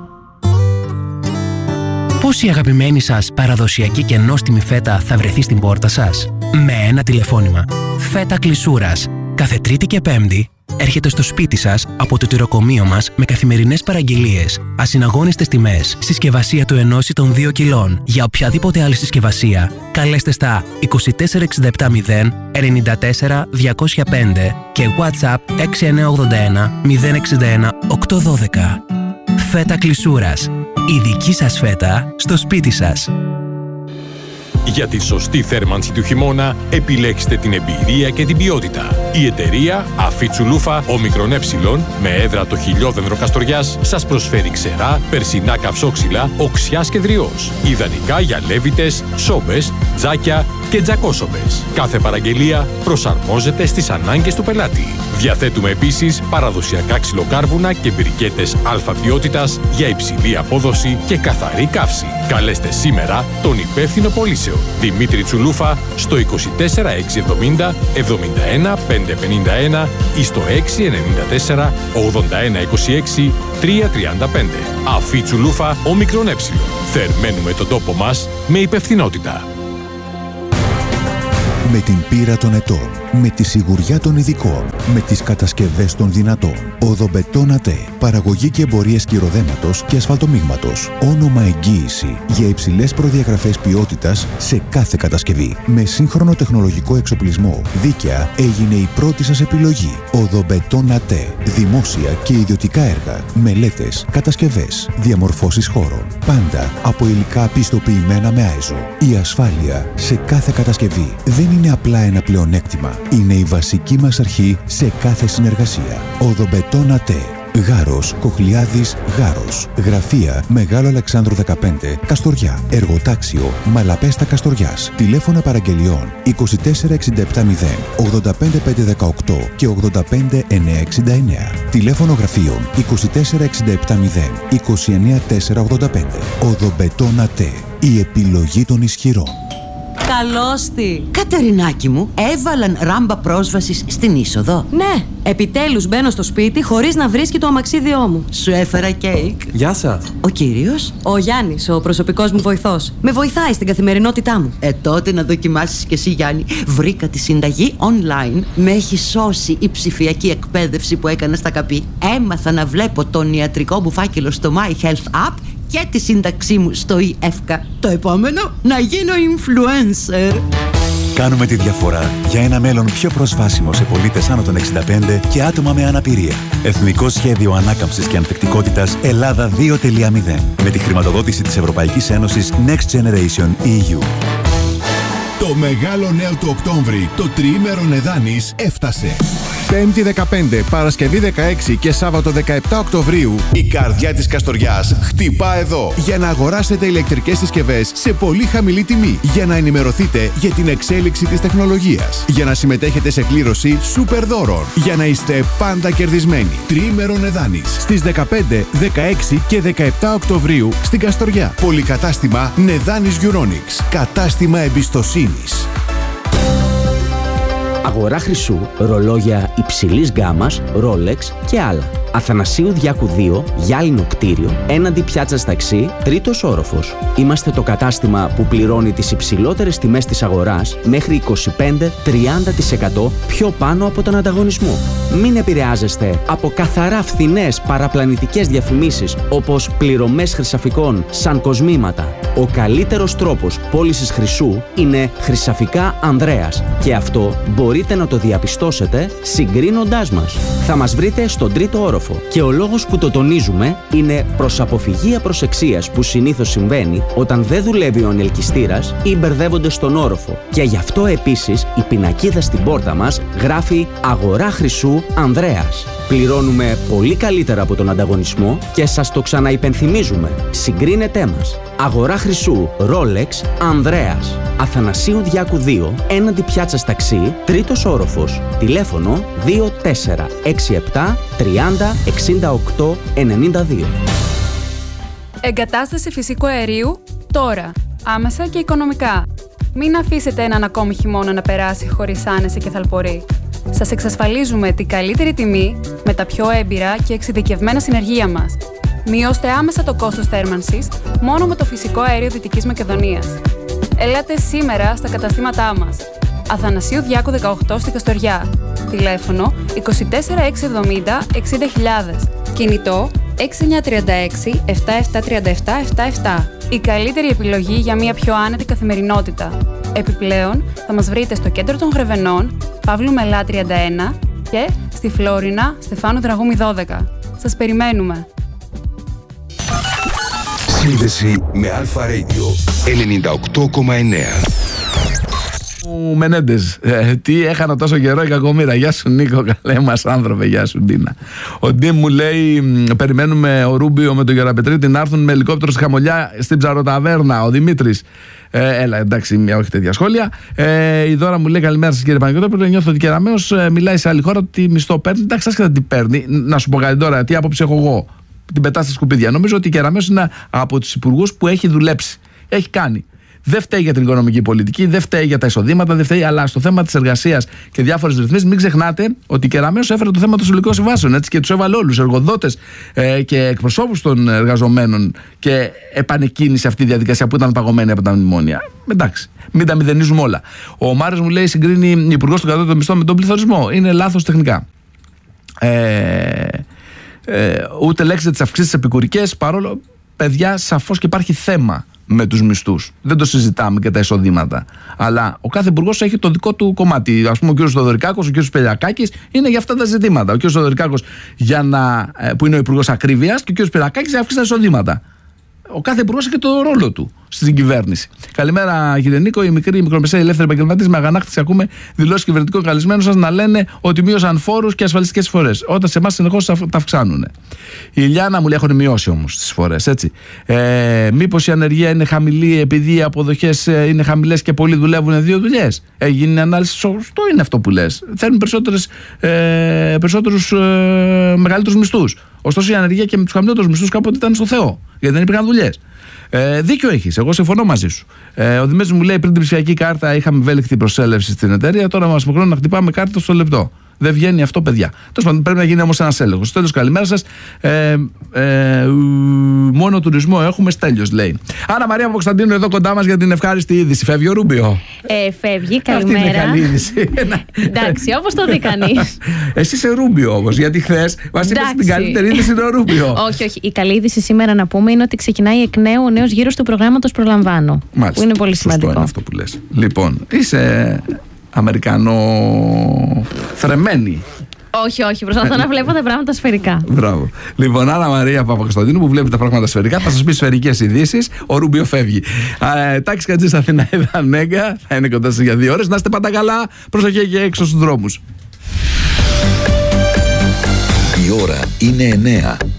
Πώς η αγαπημένη σας παραδοσιακή και νόστιμη φέτα θα βρεθεί στην πόρτα σας? Με ένα τηλεφώνημα. Φέτα Κλεισούρας. Κάθε Τρίτη και Πέμπτη έρχεται στο σπίτι σας από το τυροκομείο μας με καθημερινές παραγγελίες, ασυναγώνιστες τιμές, συσκευασία του ενός ή των δύο κιλών. Για οποιαδήποτε άλλη συσκευασία, καλέστε στα είκοσι τέσσερα εξήντα επτά μηδέν ενενήντα τέσσερα διακόσια πέντε και WhatsApp έξι εννιά ογδόντα ένα μηδέν εξήντα ένα οκτακόσια δώδεκα. Φέτα Κλεισούρας. Η δική σας φέτα στο σπίτι σας. Για τη σωστή θέρμανση του χειμώνα, επιλέξτε την εμπειρία και την ποιότητα. Η εταιρεία Αφίτσουλούφα Όμικρον Ε με έδρα το χιλιόδendρο Καστοριάς σας προσφέρει ξερά, περσινά καυσόξυλα, οξιάς και δριός. Ιδανικά για λέβητες, σόμπες, τζάκια και τζακόσομπες. Κάθε παραγγελία προσαρμόζεται στις ανάγκες του πελάτη. Διαθέτουμε επίσης παραδοσιακά ξυλοκάρβουνα και μπρικέτες αλφα ποιότητας για υψηλή απόδοση και καθαρή καύση. Καλέστε σήμερα τον υπεύθυνο πωλήσεων Δημήτρη Τσουλούφα στο είκοσι τέσσερα εξακόσια εβδομήντα εβδομήντα ένα πεντακόσια πενήντα ένα ή στο έξι εννιά τέσσερα ογδόντα ένα είκοσι έξι τριακόσια τριάντα πέντε. Αφή Τσουλούφα Όμικρον Ε. Θερμαίνουμε τον τόπο μας με υπευθυνότητα. Με την πείρα των ετών, με τη σιγουριά των ειδικών, με τις κατασκευές των δυνατών. Οδομπετόν ΑΤΕ. Παραγωγή και εμπορία σκυροδέματος και ασφαλτομίγματος. Όνομα εγγύηση για υψηλές προδιαγραφές ποιότητας σε κάθε κατασκευή. Με σύγχρονο τεχνολογικό εξοπλισμό. Δίκαια έγινε η πρώτη σας επιλογή. Οδομπετόν ΑΤΕ. Δημόσια και ιδιωτικά έργα. Μελέτες, κατασκευές, διαμορφώσεις χώρων. Πάντα από υλικά πιστοποιημένα με άιζο. Η ασφάλεια σε κάθε κατασκευή δεν είναι απλά ένα πλεονέκτημα. Είναι η βασική μας αρχή σε κάθε συνεργασία. Οδομπετόν ΑΤΕ. Γάρος, Κοχλιάδης, Γάρος. Γραφεία Μεγάλο Αλεξάνδρου δεκαπέντε, Καστοριά. Εργοτάξιο Μαλαπέστα Καστοριάς. Τηλέφωνα παραγγελιών είκοσι τέσσερα εξήντα επτά μηδέν ογδόντα πέντε πεντακόσια δεκαοκτώ και ογδόντα πέντε εννιακόσια εξήντα εννέα. Τηλέφωνο γραφείων είκοσι τέσσερα εξήντα επτά μηδέν είκοσι εννέα τετρακόσια ογδόντα πέντε. Οδομπετόν ΑΤΕ. Η επιλογή των ισχυρών. Καλώς τη! Κατερινάκι μου, έβαλαν ράμπα πρόσβασης στην είσοδο. Ναι, επιτέλους μπαίνω στο σπίτι χωρίς να βρίσκει το αμαξίδιό μου. Σου έφερα κέικ. Γεια σας. Ο κύριος? Ο Γιάννης, ο προσωπικός μου βοηθός. Με βοηθάει στην καθημερινότητά μου. Ε, τότε να δοκιμάσεις κι εσύ, Γιάννη. Βρήκα τη συνταγή online. Με έχει σώσει η ψηφιακή εκπαίδευση που έκανα στα ΚΑΠΗ. Έμαθα να βλέπω τον ιατρικό μου φάκελο στο My Health App και τη σύνταξή μου στο ΙΕΦΚΑ. Το επόμενο, να γίνω influencer. Κάνουμε τη διαφορά για ένα μέλλον πιο προσβάσιμο σε πολίτες άνω των εξήντα πέντε και άτομα με αναπηρία. Εθνικό Σχέδιο Ανάκαμψης και Ανθεκτικότητας Ελλάδα δύο τελεία μηδέν. Με τη χρηματοδότηση της Ευρωπαϊκής Ένωσης Next Generation ι γιου. Το μεγάλο νέο του Οκτώβρη, το τριήμερο Νεδάνης, έφτασε. Πέμπτη δεκαπέντε, Παρασκευή δεκαέξι και Σάββατο δεκαεπτά Οκτωβρίου, η καρδιά της Καστοριάς χτυπά εδώ για να αγοράσετε ηλεκτρικές συσκευές σε πολύ χαμηλή τιμή. Για να ενημερωθείτε για την εξέλιξη της τεχνολογίας. Για να συμμετέχετε σε κλήρωση σούπερ δώρων. Για να είστε πάντα κερδισμένοι. Τριήμερο Νεδάνης. Στις δεκαπέντε, δεκαέξι και δεκαεπτά Οκτωβρίου στην Καστοριά. Πολυκατάστημα Νεδάνης Euronics. Κατάστημα εμπιστοσύνης. Αγορά χρυσού, ρολόγια υψηλής γκάμας, Rolex και άλλα. Αθανασίου Διάκου δύο, γυάλινο κτίριο, έναντι πιάτσας ταξί, τρίτος όροφος. Είμαστε το κατάστημα που πληρώνει τις υψηλότερες τιμές της αγοράς μέχρι είκοσι πέντε με τριάντα τοις εκατό πιο πάνω από τον ανταγωνισμό. Μην επηρεάζεστε από καθαρά φθηνές παραπλανητικές διαφημίσεις όπως πληρωμές χρυσαφικών σαν κοσμήματα. Ο καλύτερος τρόπος πώλησης χρυσού είναι Χρυσαφικά Ανδρέας και αυτό μπορείτε να το διαπιστώσετε συγκρίνοντάς μας. Θα μας βρείτε στον τρίτο όροφο. Και ο λόγος που το τονίζουμε είναι προς αποφυγή απροσεξίας που συνήθως συμβαίνει όταν δεν δουλεύει ο ανελκυστήρας ή μπερδεύονται στον όροφο. Και γι' αυτό επίσης η πινακίδα στην πόρτα μας γράφει «Αγορά χρυσού Ανδρέας». Πληρώνουμε πολύ καλύτερα από τον ανταγωνισμό και σας το ξαναυπενθυμίζουμε. Συγκρίνετέ μας. Αγορά χρυσού Rolex Ανδρέας. Αθανασίου Διάκου δύο, έναντι πιάτσας ταξί, τρίτος όροφος. Τηλέφωνο δύο τέσσερα έξι επτά τριάντα εξήντα οκτώ ενενήντα δύο. Εγκατάσταση φυσικού αερίου τώρα. Άμεσα και οικονομικά. Μην αφήσετε έναν ακόμη χειμώνα να περάσει χωρίς άνεση και θαλπορή. Σας εξασφαλίζουμε την καλύτερη τιμή με τα πιο έμπειρα και εξειδικευμένα συνεργεία μας. Μειώστε άμεσα το κόστος θέρμανσης μόνο με το φυσικό αέριο Δυτικής Μακεδονίας. Ελάτε σήμερα στα καταστήματά μας. Αθανασίου Διάκου δεκαοκτώ στη Καστοριά. Τηλέφωνο είκοσι τέσσερα εξακόσια εβδομήντα εξήντα χιλιάδες. Κινητό έξι εννιά τρία έξι επτά επτά τρία επτά επτά επτά. Η καλύτερη επιλογή για μια πιο άνετη καθημερινότητα. Επιπλέον, θα μας βρείτε στο κέντρο των Γρεβενών, Παύλου Μελά τριάντα ένα και στη Φλόρινα, Στεφάνου Δραγούμη δώδεκα. Σας περιμένουμε! Σύνδεση με Αλφα Radio ενενήντα οκτώ κόμμα εννέα. Ο Μενέντες, ε, τι έχανα τόσο καιρό η κακομοίρα. Γεια σου Νίκο, καλέ μας άνθρωπε, γεια σου Ντίνα. Ο Ντίμ μου λέει, περιμένουμε ο Ρούμπιο με τον Γεραπετρίτη να έρθουν με ελικόπτερο στη Χαμολιά στην Ψαροταβέρνα. Ο Δημήτρης, ε, έλα εντάξει, μια όχι τέτοια σχόλια. Ε, η Δώρα μου λέει, καλημέρα σας κύριε Παναγιώτοπουλο. Νιώθω ότι Κεραμέως ε, μιλάει σε άλλη χώρα, τι μισθό παίρνει. Εντάξει, άσχετα τι παίρνει. Να σου πω κάτι τώρα, τι άποψη έχω εγώ. Την πετά στα σκουπίδια. Νομίζω ότι η Κεραμέως είναι από τους υπουργούς που έχει δουλέψει. Έχει κάνει. Δεν φταίει για την οικονομική πολιτική, δεν φταίει για τα εισοδήματα, δεν φταίει, αλλά στο θέμα της εργασίας και διάφορες ρυθμίσεις, μην ξεχνάτε ότι η Κεραμέως έφερε το θέμα των συλλογικών συμβάσεων, έτσι, και τους έβαλε όλους, εργοδότες ε, και εκπροσώπους των εργαζομένων, και επανεκκίνησε αυτή η διαδικασία που ήταν παγωμένη από τα μνημόνια. Εντάξει, μην τα μηδενίζουμε όλα. Ο Μάριος μου λέει, συγκρίνει υπουργός του κατώτατου μισθού με τον πληθωρισμό. Είναι λάθος τεχνικά. Ε, ε, ούτε λέξετε τις αυξήσεις επικουρικές, παρόλο, παιδιά, σαφώς και υπάρχει θέμα με τους μισθούς. Δεν το συζητάμε και τα εισοδήματα. Αλλά ο κάθε υπουργός έχει το δικό του κομμάτι. Ας πούμε, ο κ. Θοδωρικάκος, ο κ. Πελιακάκης είναι για αυτά τα ζητήματα. Ο κ. Θοδωρικάκος για να, που είναι ο υπουργός ακρίβειας, και ο κ. Πελιακάκης για αύξηση τα εισοδήματα. Ο κάθε υπουργός έχει το ρόλο του στην κυβέρνηση. Καλημέρα, κύριε Νίκο. Οι μικροί, οι μικρομεσαίοι ελεύθεροι επαγγελματίες με αγανάκτηση ακούμε δηλώσεις κυβερνητικών καλεσμένων σας να λένε ότι μείωσαν φόρους και ασφαλιστικές εισφορές. Όταν σε εμάς συνεχώς τα αυξάνουν. Η Ιλιάνα μου λέει, έχουν μειώσει όμως τις εισφορές, έτσι. Ε, μήπως η ανεργία είναι χαμηλή επειδή οι αποδοχές είναι χαμηλές και πολλοί δουλεύουν δύο δουλειές. Έγινε ανάλυση, σωστό είναι αυτό που λες. Θέλουν ε, περισσότερους ε, μεγαλύτερους μισθούς. Ωστόσο η ανεργία και με τους χαμηλότερους μισθούς κάποτε ήταν στο Θεό, γιατί δεν υπήρχαν δουλειές. Ε, δίκιο έχεις, εγώ συμφωνώ μαζί σου. Ε, ο Δημήτρης μου λέει, πριν την ψηφιακή κάρτα είχαμε ευέλικτη προσέλευση στην εταιρεία, τώρα μας υποχρεώνουν να χτυπάμε κάρτα στο λεπτό. Δεν βγαίνει αυτό, παιδιά. Τέλος πάντων, πρέπει να γίνει όμως ένας έλεγχος. Τέλος, καλημέρα σας. Ε, ε, μόνο τουρισμό έχουμε, Στέλιος λέει. Άννα Μαρία Παπακοσταντίνου εδώ κοντά μας για την ευχάριστη είδηση. Φεύγει ο Ρούμπιο. Ε, φεύγει, καλημέρα. Αυτή είναι καλή είδηση. Εντάξει, όπως το δει κανείς. Εσύ είσαι Ρούμπιο όμως, γιατί χθες μας είπες την καλύτερη είδηση είναι ο Ρούμπιο. Όχι, όχι. Η καλή είδηση σήμερα να πούμε είναι ότι ξεκινάει εκ νέου ο νέος γύρος του προγράμματος Προλαμβάνω. Μάλιστα. Που είναι πολύ σημαντικό. Σωστό είναι αυτό που λες. Λοιπόν, είσαι Αμερικανό θρεμμένη. Όχι, όχι. Προσπαθώ να βλέπω τα πράγματα σφαιρικά. Μπράβο. Λοιπόν, Άννα Μαρία Παπακοσταντίνου που βλέπει τα πράγματα σφαιρικά, θα σας πει σφαιρικές ειδήσεις. Ο Ρούμπιο φεύγει. Τάξη Κατζής Αθηναίδα Νέγκα. Θα είναι κοντά σας για δύο ώρες. Να είστε πάντα καλά. Προσοχή και έξω στους δρόμους. Η ώρα είναι εννέα.